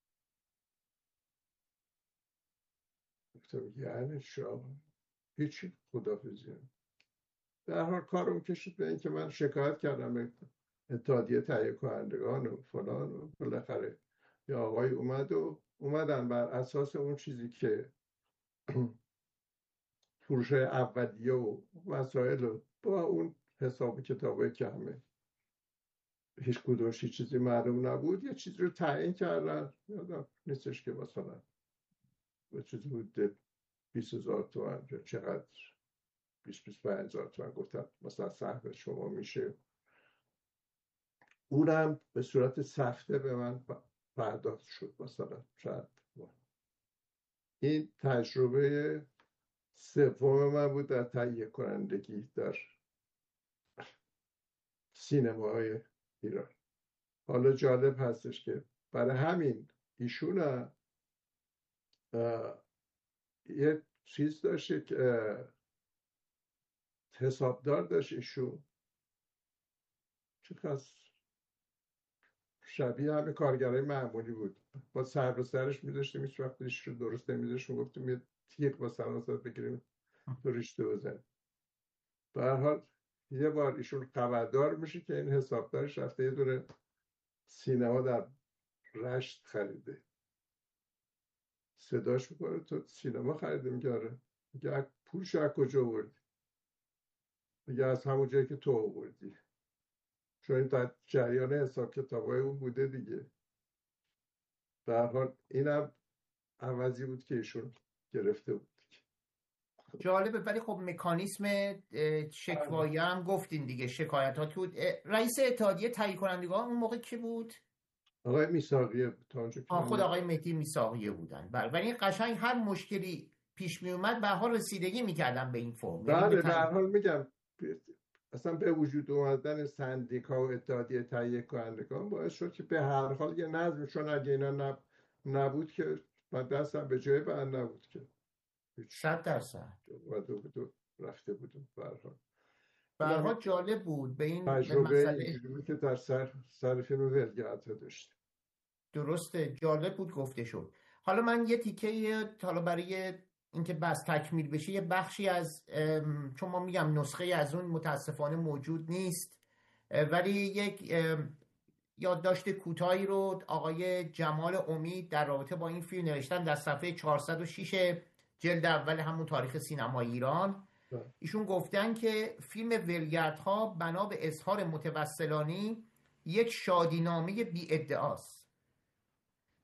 گفتم یعنی شما هیچی، خداحافظی. در حال کارم کشید به این که من شکایت کردم به اتحادیه تهیه کنندگان و فلان و بالاخره یه آقای اومد و اومدن بر اساس اون چیزی که فروش اولیه و مسائل و با اون حساب کتابه که همه هیچ کدومش چیزی معلوم نبود یه چیزی رو تعیین کردن. یادم نیستش که مثلا به چیزی بود بیست هزار تومن یا چقدر، بیست بیست پنج هزار تومن. گفتم مثلا سهم شما میشه. اونم به صورت سفته به من پرداخت شد مثلا چند. این تجربه سوم من بود در تهیه کنندگی در سینماهای ایران. حالا جالب هستش که برای همین ایشون یه چیز داشته که حسابدار داشت ایشون، چقدر شبیه همه کارگرای معمولی بود، با سر به سرش میذاشتیم هیچ وقت ریش رو درست نمیذاشتیم، گفتیم یه تیغ مثلا ازت بگیریم تو ریشتو بزنیم. به هر حال یه بار ایشون خبردار میشه که این حسابدارش رفته یه دونه سینما در رشت خریده. صداش میکنه تو سینما خریده؟ میگه آره. میگه پولش از کجا آوردی؟ میگه از همون جایی که تو آوردی، چون این در جریان حساب کتابای اون بوده دیگه. به هر حال اینم عوضی بود که ایشون گرفته بود. جالبه. ولی خب مکانیسم شکوایی هم گفتین دیگه، شکایتات بود. رئیس اتحادیه تهیه کنندگان اون موقع کی بود؟ آقای میساقیه بود. خود آقای مهدی میساقیه بودن. بله. ولی قشنگ هر مشکلی پیش می اومد به حال رسیدگی میکردن به این فرم. بله به هر حال میگم اصلا به وجود اومدن سندیکا و اتحادیه تهیه کنندگان باعث شد که به هر حال یه نظم، چون اگه اینا نب... نبود که من دستم به جای بند نبود که صد درصد رفته بودم. به هر حال به هر حال جالب بود به این تجربه اینجوری که در سر سر فیلم ولگرد داشت. درسته، جالب بود گفته شد. حالا من یه تیکه حالا برای اینکه بس تکمیل بشه یه بخشی از، چون ما میگم نسخه از اون متاسفانه موجود نیست، ولی یک یادداشت کوتاهی رو آقای جمال امید در رابطه با این فیلم نوشتن در صفحه چهارصد و شش جلد اول همون تاریخ سینما ایران. ایشون گفتن که فیلم ولگردها بنا به اظهار متوسلانی یک شادینامه بی ادعاست.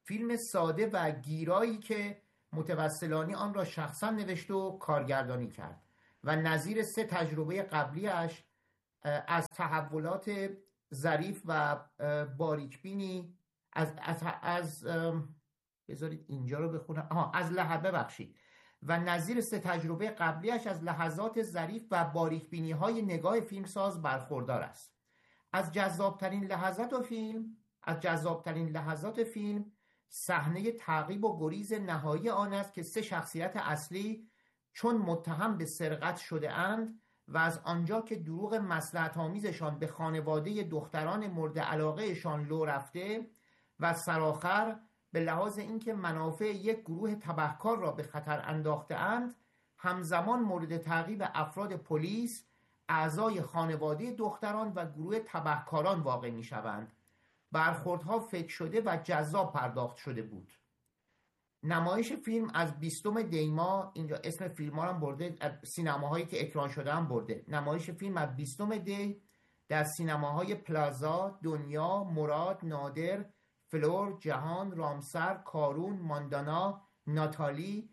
فیلم ساده و گیرایی که متوسلانی آن را شخصا نوشته و کارگردانی کرد و نظیر سه تجربه قبلیش از تحولات ظریف و باریکبینی از از از بذارید اینجا رو بخونم آها از لحظه بخشید و نظیر سه تجربه قبلیش از لحظات ظریف و باریکبینی های نگاه فیلمساز برخوردار است. از جذابترین لحظات فیلم از جذابترین لحظات فیلم صحنه تعقیب و گریز نهایی آن است که سه شخصیت اصلی چون متهم به سرقت شده اند و از آنجا که دروغ مصلحت آمیزشان به خانواده دختران مورد علاقهشان لو رفته و سرآخر به لحاظ اینکه منافع یک گروه تبهکار را به خطر انداخته اند همزمان مورد تعقیب افراد پلیس، اعضای خانواده دختران و گروه تبهکاران واقع می شوند. برخوردها فکر شده و جذاب پرداخت شده بود. نمایش فیلم از بیستم دی ماه، اینجا اسم فیلم ها هم برده، سینماهایی که اکران شده هم برده. نمایش فیلم از بیستم دی در سینماهای پلازا، دنیا، مراد، نادر، فلور، جهان، رامسر، کارون، ماندانا، ناتالی،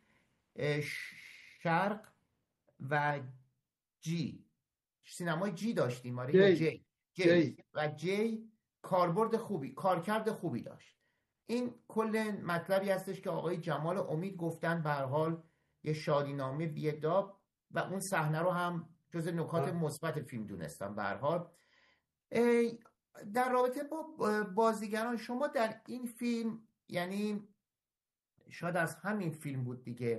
شرق و جی سینمای جی داشتیم آره جی. جی. جی و جی کاربرد خوبی کارکرد خوبی داشت. این کل مطلبی هستش که آقای جمال امید گفتن به هر حال یه شادینامه بی‌اداب و اون صحنه رو هم جز نکات مثبت فیلم دونستم. به هر حال در رابطه با بازیگران شما در این فیلم، یعنی شاید از همین فیلم بود دیگه،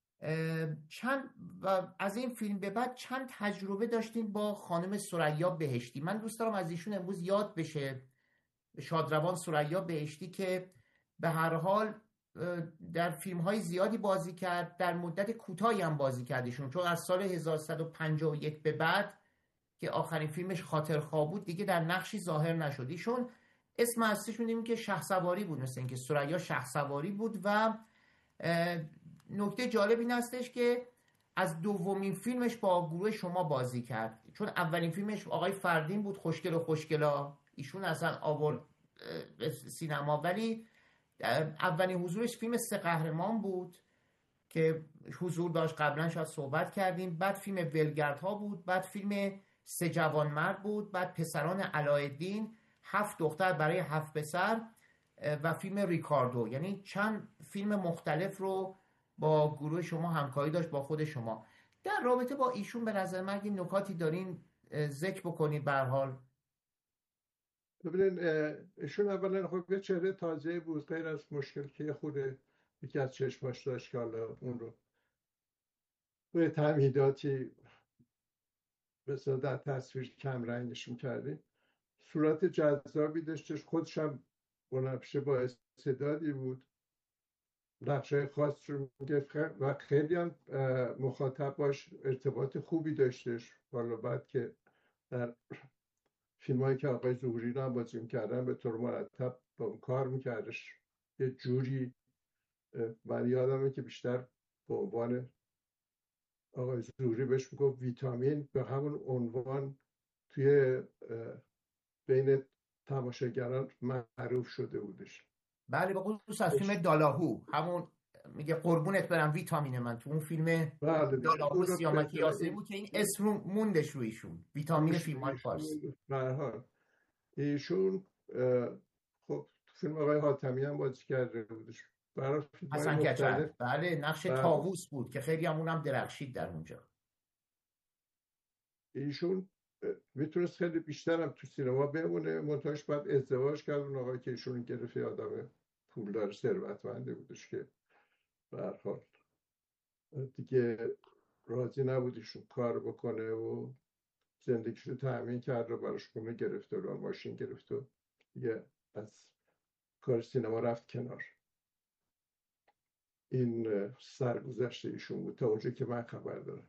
چند و از این فیلم به بعد چند تجربه داشتین با خانم ثریا بهشتی. من دوست دارم از ایشون امروز یاد بشه، شادروان ثریا بهشتی، که به هر حال در فیلم های زیادی بازی کرد، در مدت کوتاهی هم بازی کردشون، چون از سال هزار و سیصد و پنجاه و یک به بعد که آخرین فیلمش خاطرخواه بود دیگه در نقشی ظاهر نشد. ایشون اسم اصلیش می‌دونیم که شهسواری بود، مثل اینکه ثریا شهسواری بود. و نکته جالب این هستش که از دومین فیلمش با گروه شما بازی کرد، چون اولین فیلمش آقای فردین بود، خوشگل و خوشگلا، ایشون اصلا آورد سینما، ولی اولین حضورش فیلم سه قهرمان بود که حضور داشت، قبلا شاید صحبت کردیم. بعد فیلم ولگردها بود، بعد فیلم سه جوانمرد بود، بعد پسران علایالدین، هفت دختر برای هفت پسر و فیلم ریکاردو. یعنی چند فیلم مختلف رو با گروه شما همکاری داشت، با خود شما. در رابطه با ایشون به نظر من اگه نکاتی دارین ذکر بکنید. به هر حال ببینین ایشون اولا خب یه چهره تازه بود، غیر از مشکل که خود یکی از چشماش داشت که حالا اون رو به تمهیداتی مثلا در تصویر کم رنگش می‌کردیم، صورت جذابی داشتش، خودش هم بنفشه با استعدادی بود، نقشه خاص رو میگفت و خیلی هم مخاطب باش ارتباط خوبی داشتش. حالا بعد که در فیلم هایی که آقای ظهوری رو هم بازی میکردن به طور مرتب با اون کار میکردش. یه جوری من یادمه که بیشتر به عنوان آقای ظهوری بهش میگفت ویتامین، به همون عنوان توی بین تماشاگران معروف شده بودش. بله، به خصوص از فیلم دالاهو، همون میگه قربونت برم ویتامین من، تو اون فیلم بله دالاهو سیامک یاسری بود که این اسم موندش روی ایشون، ویتامین فیلم‌های فارسی. به هر حال ایشون خب فیلم آقای حاتمی هم بازی کرده بودش، برای حسن کچل. بله نقش طاووس بود که خیلی همون هم درخشید در اونجا. ایشون میتونست خیلی بیشتر هم تو سینما بمونه، منتهاش بعد ازدواج کرد اون آقای که ایشون گرفت، آدم پولدار ثروتمندی بودش که به هر حال دیگه راضی نبود ایشون کار بکنه و زندگیشو تأمین کرد و براش خونه گرفته و ماشین گرفته و دیگه از کار سینما رفت کنار. این سرگذشت ایشون بود تا اونجا که من خبر دارم.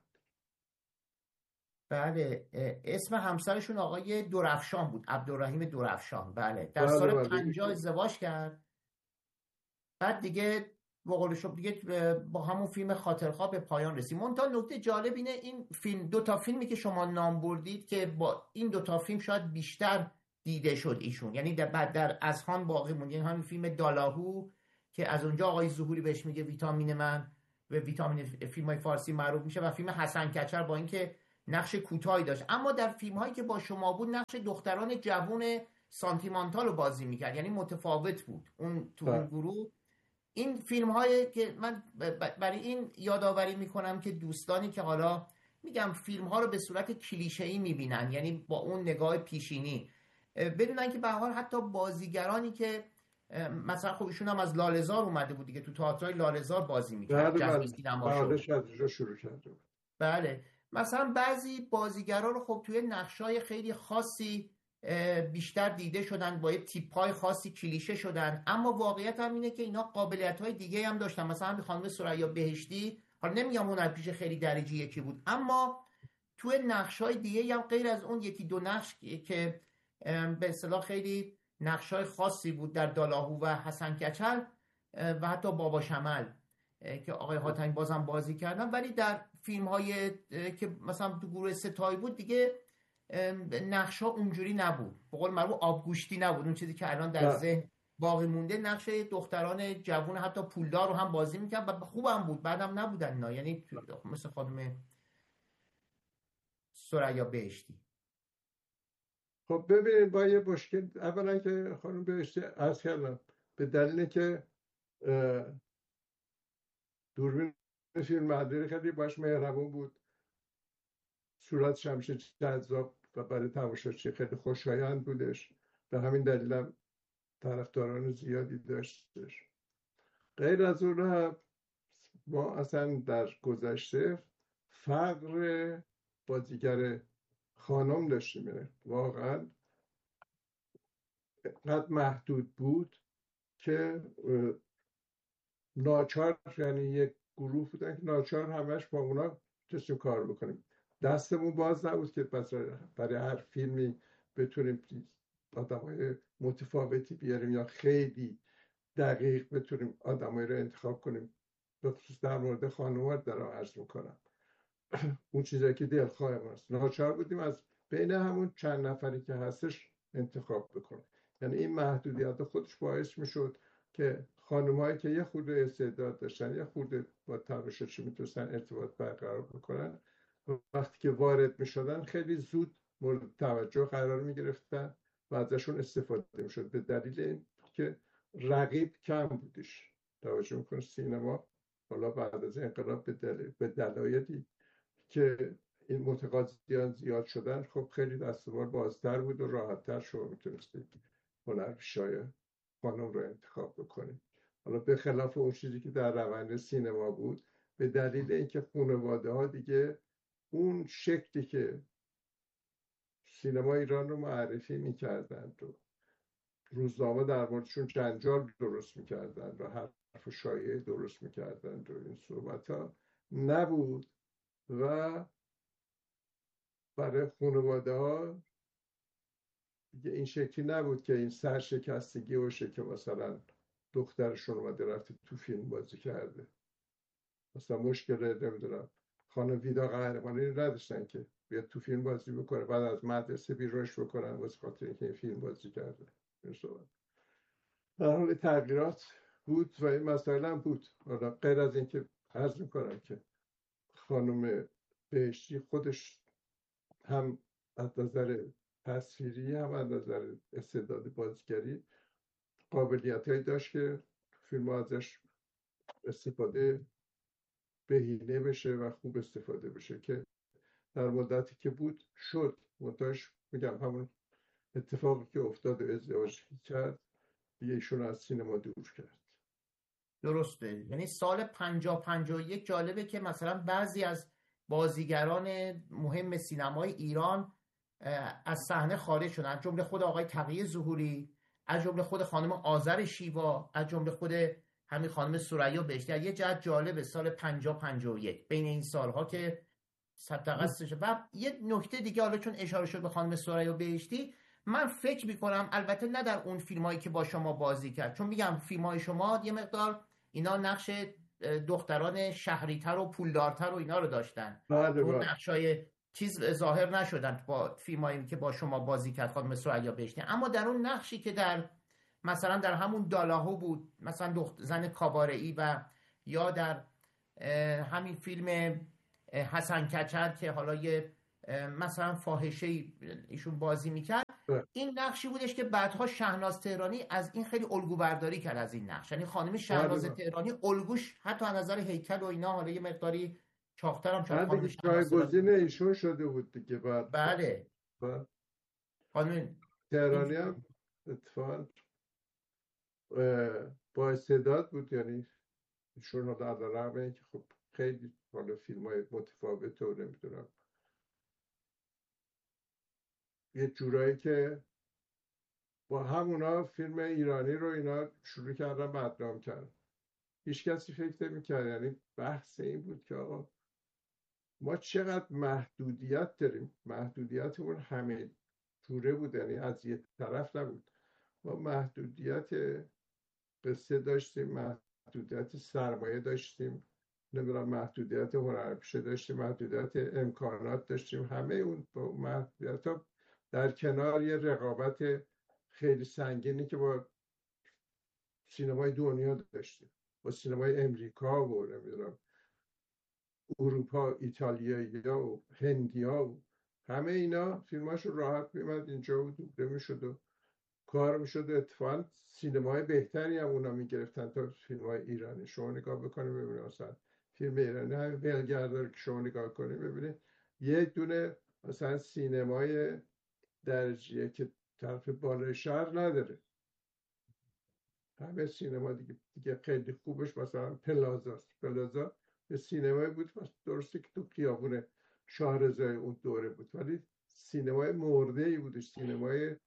بله، اسم همسرشون آقای درفشان بود، عبدالرحیم درفشان. بله، در بله سال بله. پنجاه ازدواج کرد. بعد دیگه بقول شما دیگه با همون فیلم خاطرخواه به پایان رسید. منتها نکته جالب اینه این فیلم، دو تا فیلمی که شما نام بردید که با این دو تا فیلم شاید بیشتر دیده شد ایشون، یعنی در بعد در اذهان باقی موند، یعنی همین فیلم دالاهو که از اونجا آقای ظهوری بهش میگه ویتامین من و ویتامین فیلم های فارسی معروف میشه و فیلم حسن کچل با اینکه نقش کوتاهی داشت اما در فیلم هایی که با شما بود نقش دختران جوون سانتیمانتال رو بازی میکرد، یعنی متفاوت بود اون تو اون گروه. این فیلم هایی که من برای این یادآوری میکنم که دوستانی که حالا میگم فیلم ها رو به صورت کلیشه‌ای میبینن، یعنی با اون نگاه پیشینی، بدونن که به هر حال حتی بازیگرانی که مثلا خب ایشون هم از لاله‌زار اومده بود دیگه، تو تئاتر لاله‌زار بازی میکرد، جذب سینما شروع کرده بود. بله، مثلا بعضی بازیگرا رو خب توی نقشای خیلی خاصی بیشتر دیده شدن، با یه تیپ‌های خاصی کلیشه شدن، اما واقعیت هم اینه که اینا قابلیت‌های دیگه هم داشتن. مثلا خانم ثریا بهشتی، حالا نمیگم هنرپیشه خیلی درجه یکی بود، اما توی نقش‌های دیگه هم غیر از اون یکی دو نقش که به اصطلاح خیلی نقش‌های خاصی بود در دالاهو و حسن کچل و حتی بابا شمل که آقای حاتمی بازم بازی کردن، ولی در فیلم‌های که مثلا تو گروه ستایی بود دیگه نقش‌ها اونجوری نبود، به قول معروف آبگوشتی نبود، اون چیزی که الان در ذهن باقی مونده. نقش دختران جوان حتی پولدار رو هم بازی می‌کرد و خوبم بود، بعدم نبودن اینا، یعنی مثل خانم ثریا بهشتی. خب ببینید با یه مشکل، اولا که خانم بهشتی عرض کردم به دلیل که دوربین فیلم برداری خیلی باش مهربون بود، صورتش همیشه جذاب و برای تماشاچی خیلی خوشایند بودش، به همین دلیل هم طرفداران زیادی داشتش. غیر از اون ما اصلا در گذشته فقر بازیگر خانم داشتیم، واقعا قد محدود بود که ناچار، یعنی یک گروه بودن که ناچار همش با اونا داشتیم کار بکنیم. دستمون باز نبود که برای هر فیلمی بتونیم آدمای متفاوتی بیاریم یا خیلی دقیق بتونیم آدمایی رو انتخاب کنیم. به خصوص در مورد خانوار دارم عرض میکنم، اون چیزایی که دلخواه ماست، ناچار بودیم از بین همون چند نفری که هستش انتخاب بکنیم. یعنی این محدودیت خودش باعث میشد که خانم‌هایی که یه خورده استعداد داشتن، یه خورده با تماشاچی میتونستن ارتباط برقرار بکنن، وقتی که وارد میشدن خیلی زود مورد توجه قرار میگرفتن و ازشون استفاده میشد، به دلیل این که رقیب کم بودش. توجه میکنه سینما حالا بعد از انقلاب به دل... به دلایلی که این متقاضیان زیاد شدن، خب خیلی دستوار بازتر بود و راحتتر شما میتونستید هنرپیشای خانم رو انتخاب بکنید. حالا به خلاف اون چیزی که در روند سینما بود، به دلیل اینکه خانواده ها دیگه اون شکلی که سینما ایران رو معرفی میکردند و روزنامه در موردشون جنجال درست میکردند و حرف و شایعه درست میکردند و این صحبت ها نبود و برای خانواده ها دیگه این شکلی نبود که این سرشکستگی باشه که مثلا دخترشون اومده رفته تو فیلم بازی کرده. مثلا مشکل نمیدونم خانم ویدا قهرمانی نداشتن که بیاد تو فیلم بازی بکنه، بعد از مدرسه بیرونش بکنن واسه خاطر اینکه این فیلم بازی کرده. در حال تغییرات بود و این مسائل هم بود. حالا غیر از اینکه عرض میکنم که خانم بهشتی خودش هم از نظر تصویری هم از نظر استعداد بازیگری قابلیت‌هایی داشت که فیلم ازش استفاده بهینه بشه و خوب استفاده بشه، که در مدتی که بود شد. منتهاش میگم همون اتفاقی که افتاد و ازدواج کرد دیگه ایشون از سینما دور کرد. درسته، یعنی سال پنجاه پنجاه و یک جالبه که مثلا بعضی از بازیگران مهم سینمای ایران از صحنه خارج شدن، از جمله خود آقای تقی ظهوری، از جمله خود خانم آذر شیوا، از جمله خود همین خانم ثریا بهشتی. یه جهت جالبه سال پنجاه پنجاه و یک بین این سالها که صدقه شد. و یه نکته دیگه، حالا چون اشاره شد به خانم ثریا بهشتی، من فکر میکنم البته نه در اون فیلمایی که با شما بازی کرد، چون میگم فیلمای شما یه مقدار اینا نقش دختران شهریتر و پولدارتر و اینا رو داشتن، اون نقشای چیز ظاهر نشدن با فیلمایی که با شما بازی کرد خانم ثریا بهشتی. اما در اون نقشی که در مثلا در همون دالاهو بود، مثلا دخت زن کاباره‌ای، و یا در همین فیلم حسن کچل که حالا یه مثلا فاحشه ایشون بازی میکرد. این نقشی بودش که بعدها شهناز تهرانی از این خیلی الگو برداری کرد از این نقش، یعنی خانم شهناز تهرانی الگوش حتی از نظر هیکل و اینا حالا یه مقداری چاق‌تر هم شد. خانم شهناز جایگزین ایشون شده بود دیگه بعد. بله خانم تهرانی هم اتفاقا با استعداد بود، یعنی ایشون رو در رغم اینکه خب خیلی حالا فیلم های متفاوته و نمیدونم یه جورایی که با همونا فیلم ایرانی رو اینا شروع کردن بدنام کردن. هیچ کسی فکر نمی‌کرد، یعنی بحث این بود که آقا ما چقدر محدودیت داریم، محدودیتمون همه جوره بود، یعنی از یه طرف نبود. ما محدودیت قصه داشتیم، محدودیت سرمایه داشتیم، نمیدونم محدودیت هنرپیشه داشتیم، محدودیت امکانات داشتیم، همه اون با محدودیت ها در کنار یه رقابت خیلی سنگینی که با سینمای دنیا داشتیم، با سینمای امریکا و نمیدونم اروپا، ایتالیایی و هندیا و همه اینا فیلماشو راحت میمد اینجا و دوبله میشد و کار میشد. اتفاقا سینمای بهتری هم اونا میگرفتن تا فیلمای ایرانی. شما نگاه بکنید ببینید مثلا فیلم ایرانی همین ولگردار که شما نگاه کنید ببینید یک دونه مثلا سینمای درجیه که طرف بالای شهر نداره. همه سینما دیگه دیگه خیلی خوبش مثلا پلازاست. پلازا یه سینمایی بود درسته که تو خیابون شاهرضای اون دوره بود، ولی سینمای مرده‌ای بودش، سینمای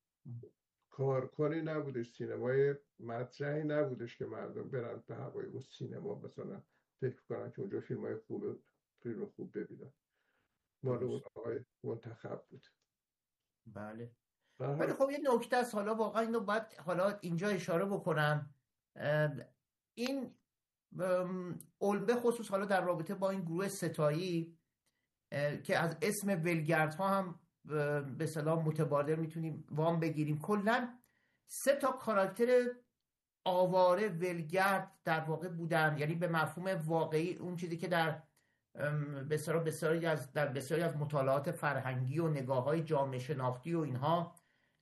کارکنی نبودش، سینمای مطرحی نبودش که مردم برن به هوای اون سینما مثلا فکر کنن که اونجا فیلمای خوب فیلم خوب ببینن. مال اون آقای منتخب بود. بله. ولی خب یه نکته است، حالا واقعا اینو باید حالا اینجا اشاره بکنم. این علبه خصوص حالا در رابطه با این گروه ستایی که از اسم ولگردها هم به سلام متبادر میتونیم وام بگیریم، کلا سه تا کاراکتر آواره ولگرد در واقع بودن، یعنی به مفهوم واقعی اون چیزی که در بسیاری بسیاری از در بسیاری از مطالعات فرهنگی و نگاه‌های جامعه شناختی و اینها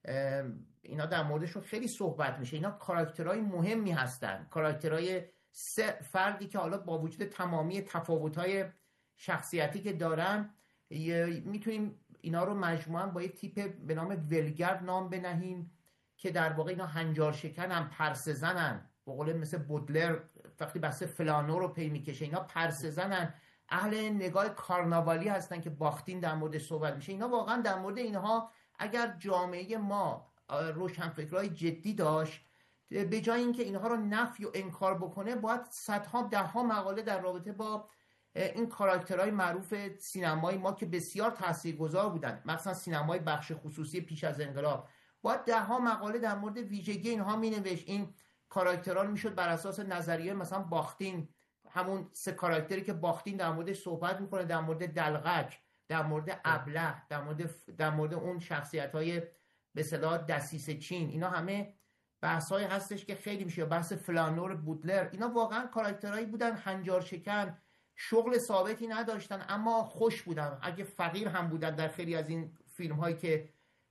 اینا در موردشون خیلی صحبت میشه. اینا کاراکترهای مهمی هستن، کاراکترهای سه فردی که حالا با وجود تمامی تفاوت‌های شخصیتی که دارن میتونیم اینا رو مجموعاً با یک تیپ به نام ولگرد نام بنهیم که در واقع اینا هنجار شکنن، پرسه زنن، به قول مثل بودلر وقتی بحث فلانو رو پی میکشه، اینا پرسه زنن، اهل نگاه کارناوالی هستن که باختین در مورد صحبت میشه. اینا واقعا در مورد اینها اگر جامعه ما روشنفکرای جدی داشت، به جای اینکه اینها رو نفی و انکار بکنه، باید صدها دهها مقاله در رابطه با این کاراکترهای معروف سینمای ما که بسیار تاثیرگذار بودن، مثلا سینمای بخش خصوصی پیش از انقلاب، باید دهها مقاله در مورد ویژگی اینها مینوشت. این کاراکترها میشد بر اساس نظریه مثلا باختین، همون سه کاراکتری که باختین در موردش صحبت میکنه، در مورد دلغک، در مورد ابله، در مورد در مورد اون شخصیت‌های به اصطلاح دسیسه چین، اینا همه بحث‌های هستش که خیلی میشه. بحث فلانور، بودلر، اینا واقعا کاراکترهایی بودن هنجار شکن، شغل ثابتی نداشتن اما خوش بودن. اگه فقیر هم بودن در خیلی از این فیلم‌هایی که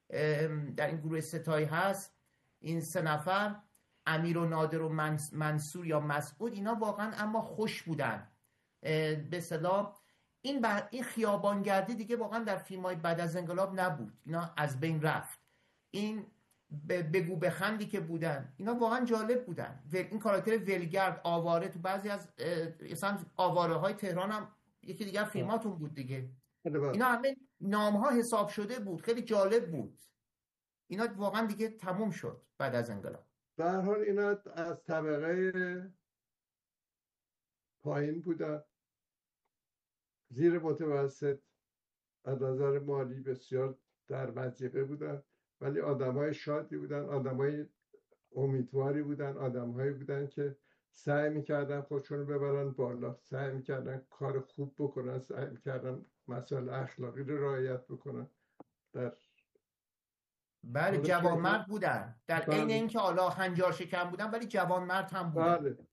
در این گروه ستایی هست، این سه نفر امیر و نادر و منصور یا مسعود، اینا واقعا اما خوش بودن. به اصطلاح این بر... این خیابانگردی دیگه واقعا در فیلم‌های بعد از انقلاب نبود، اینا از بین رفت. این بگو بخندی که بودن اینا واقعا جالب بودن. این کاراکتر ولگرد، آواره، تو بعضی از مثلا آواره های تهران هم یکی دیگه فیلماتون بود دیگه، اینا همه نام ها حساب شده بود، خیلی جالب بود. اینا واقعا دیگه تموم شد بعد از انقلاب. به هر حال اینا از طبقه پایین بودن، زیر متوسط، از نظر مالی بسیار در مضیقه بودن، ولی آدمای شادی بودن، آدمای امیدواری بودن، آدمهایی بودن که سعی میکردن خودشون ببرن بالا، سعی میکردن کار خوب بکنن، سعی میکردن مسائل اخلاقی رو رعایت بکنن. در بله حالا جوانمرد بودن در عین بله اینکه حالا هنجار شکن بودن ولی جوانمرد هم بودن. بله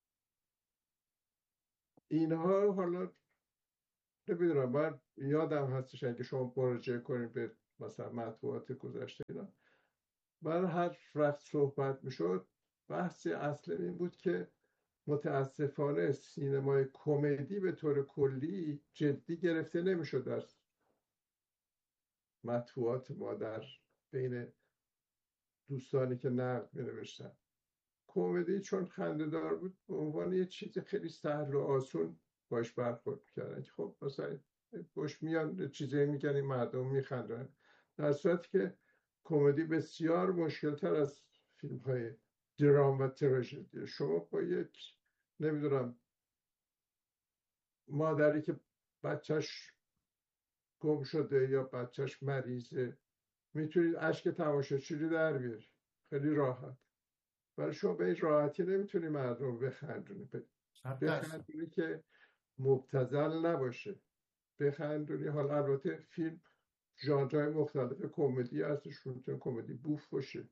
اینها حالا نمیدونم، من یادم هستش اگه شما مراجعه کنید به مثلا مطبوعات گذشته اینا، من هر وقت صحبت میشد بحث اصلی این بود که متاسفانه سینمای کمدی به طور کلی جدی گرفته نمیشد در مطبوعات ما، در بین دوستانی که نقد می‌نوشتن. کمدی چون خنده‌دار بود به عنوان یه چیز خیلی سهل و آسون باش برخورد می‌کردن که خب مثلا باش میان چیزایی میگن این مردم میخندن، در صورتی که کمدی بسیار مشکل‌تر از فیلم‌های درام و تراژدی. شما با یک نمیدونم مادری که بچهش گم شده یا بچهش مریضه میتونید اشک تماشاچی رو در بیاری خیلی راحت، ولی شما به این راحتی نمیتونی مردم بخندونی، بخندونی که مبتذل نباشه، بخندونی. حالا البته فیلم ژانرهای مختلف کمدی هستش، میتونه کمدی بوف باشه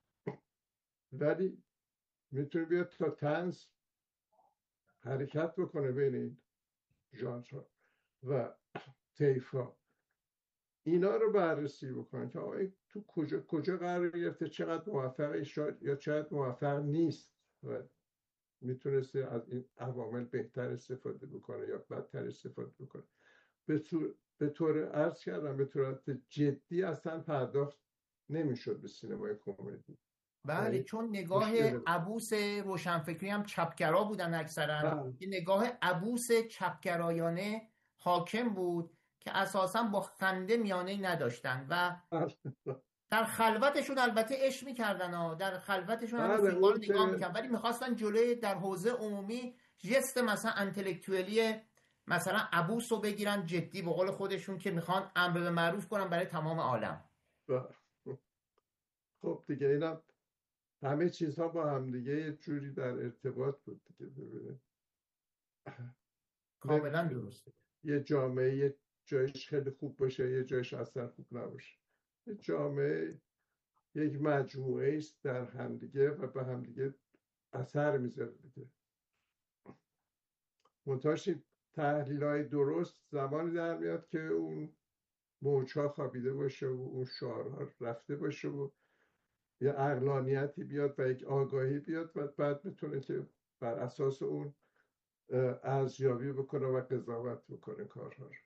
ولی میتونه بیاد تا طنز حرکت بکنه بین این ژانرها و طیف‌ها، اینا رو بررسی بکنن که آقا تو کجا کجا قرار گرفته، چقدر موفقه یا چقدر موفق نیست و میتونسته از این عوامل بهتر استفاده بکنه یا بدتر استفاده بکنه. به طور به طور عرض کردم به صورت جدی اصلا پرداخت نمیشد به سینمای کمدی. بله چون نگاه عبوس روشنفکری هم چپگرا بودن اکثرا، که نگاه عبوس چپگرایانه حاکم بود که اساسا با خنده میانه‌ای نداشتن و در خلوتشون البته عشق میکردن ها، در خلوتشون هم فیلم‌ها رو نگاه میکردن ولی میخواستن جلوی در حوزه عمومی جست مثلا انتلکتوالی مثلا عبوس رو بگیرن جدی، به قول خودشون که میخوان امر به معروف کنن برای تمام عالم. خب دیگه اینا همه چیزها با هم دیگه یه جوری در ارتباط بود دیگه. ببینید کاملا درسته، یه جامعه یه جایش خیلی خوب باشه یه جایش اصلا خوب نباشه، یه جامعه یک مجموعه است در همدیگه و به همدیگه اثر میذاره دیگه. منتهاش تحلیل‌های درست زمانی در میاد که اون موج‌ها خوابیده باشه و اون شعارها رفته باشه و یه عقلانیتی بیاد و یک آگاهی بیاد و بعد بتونه که بر اساس اون ارزیابی بکنه و قضاوت بکنه کارها رو.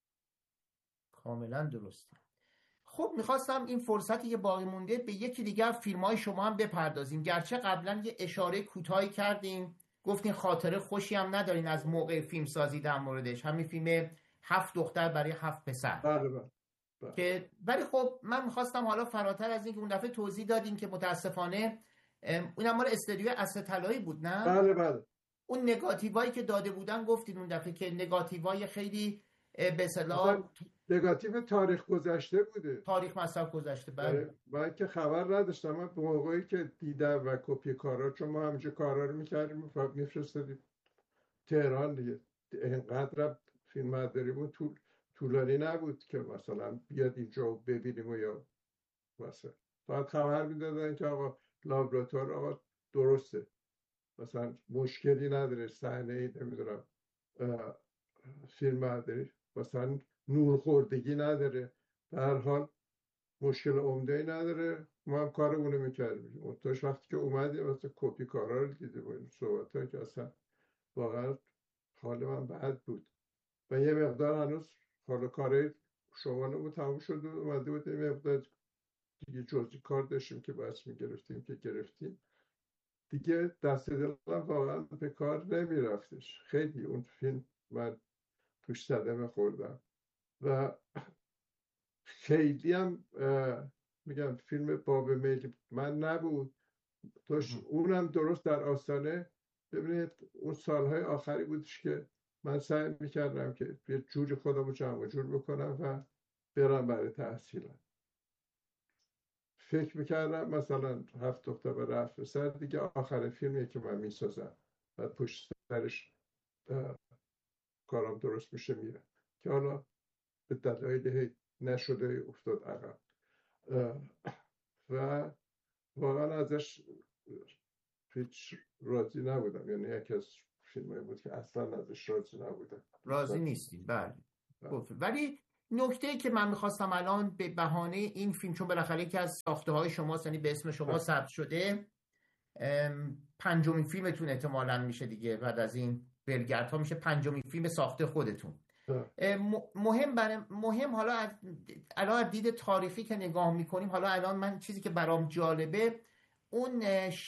کاملا درسته. خب میخواستم این فرصتی که باقی مونده به یکی دیگر فیلم‌های شما هم بپردازیم، گرچه قبلا یه اشاره کوتاهی کردیم، گفتین خاطره خوشی هم ندارین از موقع فیلم سازی در موردش، همین فیلم هفت دختر برای هفت پسر. بله بله. بله. که ولی خب من میخواستم حالا فراتر از این که اون دفعه توضیح دادیم که متاسفانه اونم مال استودیو اصل طلایی بود نه؟ بله بله. اون نگاتیوایی که داده بودن گفتین اون دفعه که نگاتیوای خیلی به اصطلاح نگاتیو تاریخ گذشته بوده، تاریخ مصرف گذشته. بله من که خبر نداشتم، من به موقعی که دیدم و کپی کارا، چون ما همینجا کارا رو میکردیم میفرستادیم تهران دیگه، اینقدر فیلم برداری بود طول طولانی نبود که مثلا بیاد اینجا ببینیم و یا مثلا فقط خبر میدادن که آقا لابراتوار آقا درسته، مثلا مشکلی نداره، صحنه ای نمیدونم فیلم برداری مثلا نورخوردگی نداره، در هر حال مشکل عمده‌ای نداره، ما هم کارمون رو میکردیم. اونتاش وقتی که اومدیم مثلا کپی کارا رو دیدیم و این صحبت‌ها که اصلا واقعا حال من بد بود و یه مقدار هنوز حالا کاره شما نمو تموم شده اومده بود، یه مقدار دیگه جزئی کار داشتیم که باعث میگرفتیم که گرفتیم دیگه، دست دلم واقعا به کار نمیرفتش. خیلی اون فیلم من توش صدمه خوردم و خیلی هم میگم فیلم باب میل من نبود، توش اونم درست در آستانه. ببینید اون سالهای آخری بودش که من سعی میکردم که یه جوری خودم رو جمع جور بکنم و برم برای تحصیلم. فکر میکردم مثلا هفت دختر به رفت پسر دیگه آخر فیلمیه که من میسازم و پشت سرش کارم درست میشه میره، که حالا به دلایل نشده افتاد عقب. و واقعا ازش هیچ راضی نبودم. یعنی یکی از فیلمایی بود که اصلا ازش راضی نبودم. راضی نیستیم بله. ولی نکته‌ای که من میخواستم الان به بهانه این فیلم، چون بالاخره یکی از ساخته های شماست، یعنی به اسم شما ثبت شده، پنجمین فیلمتون احتمالاً میشه دیگه، بعد از این بلگردها میشه پنجمین فیلم ساخته خودتون. مهم برای مهم حالا از الان از دید تاریخی که نگاه میکنیم، حالا الان من چیزی که برام جالبه اون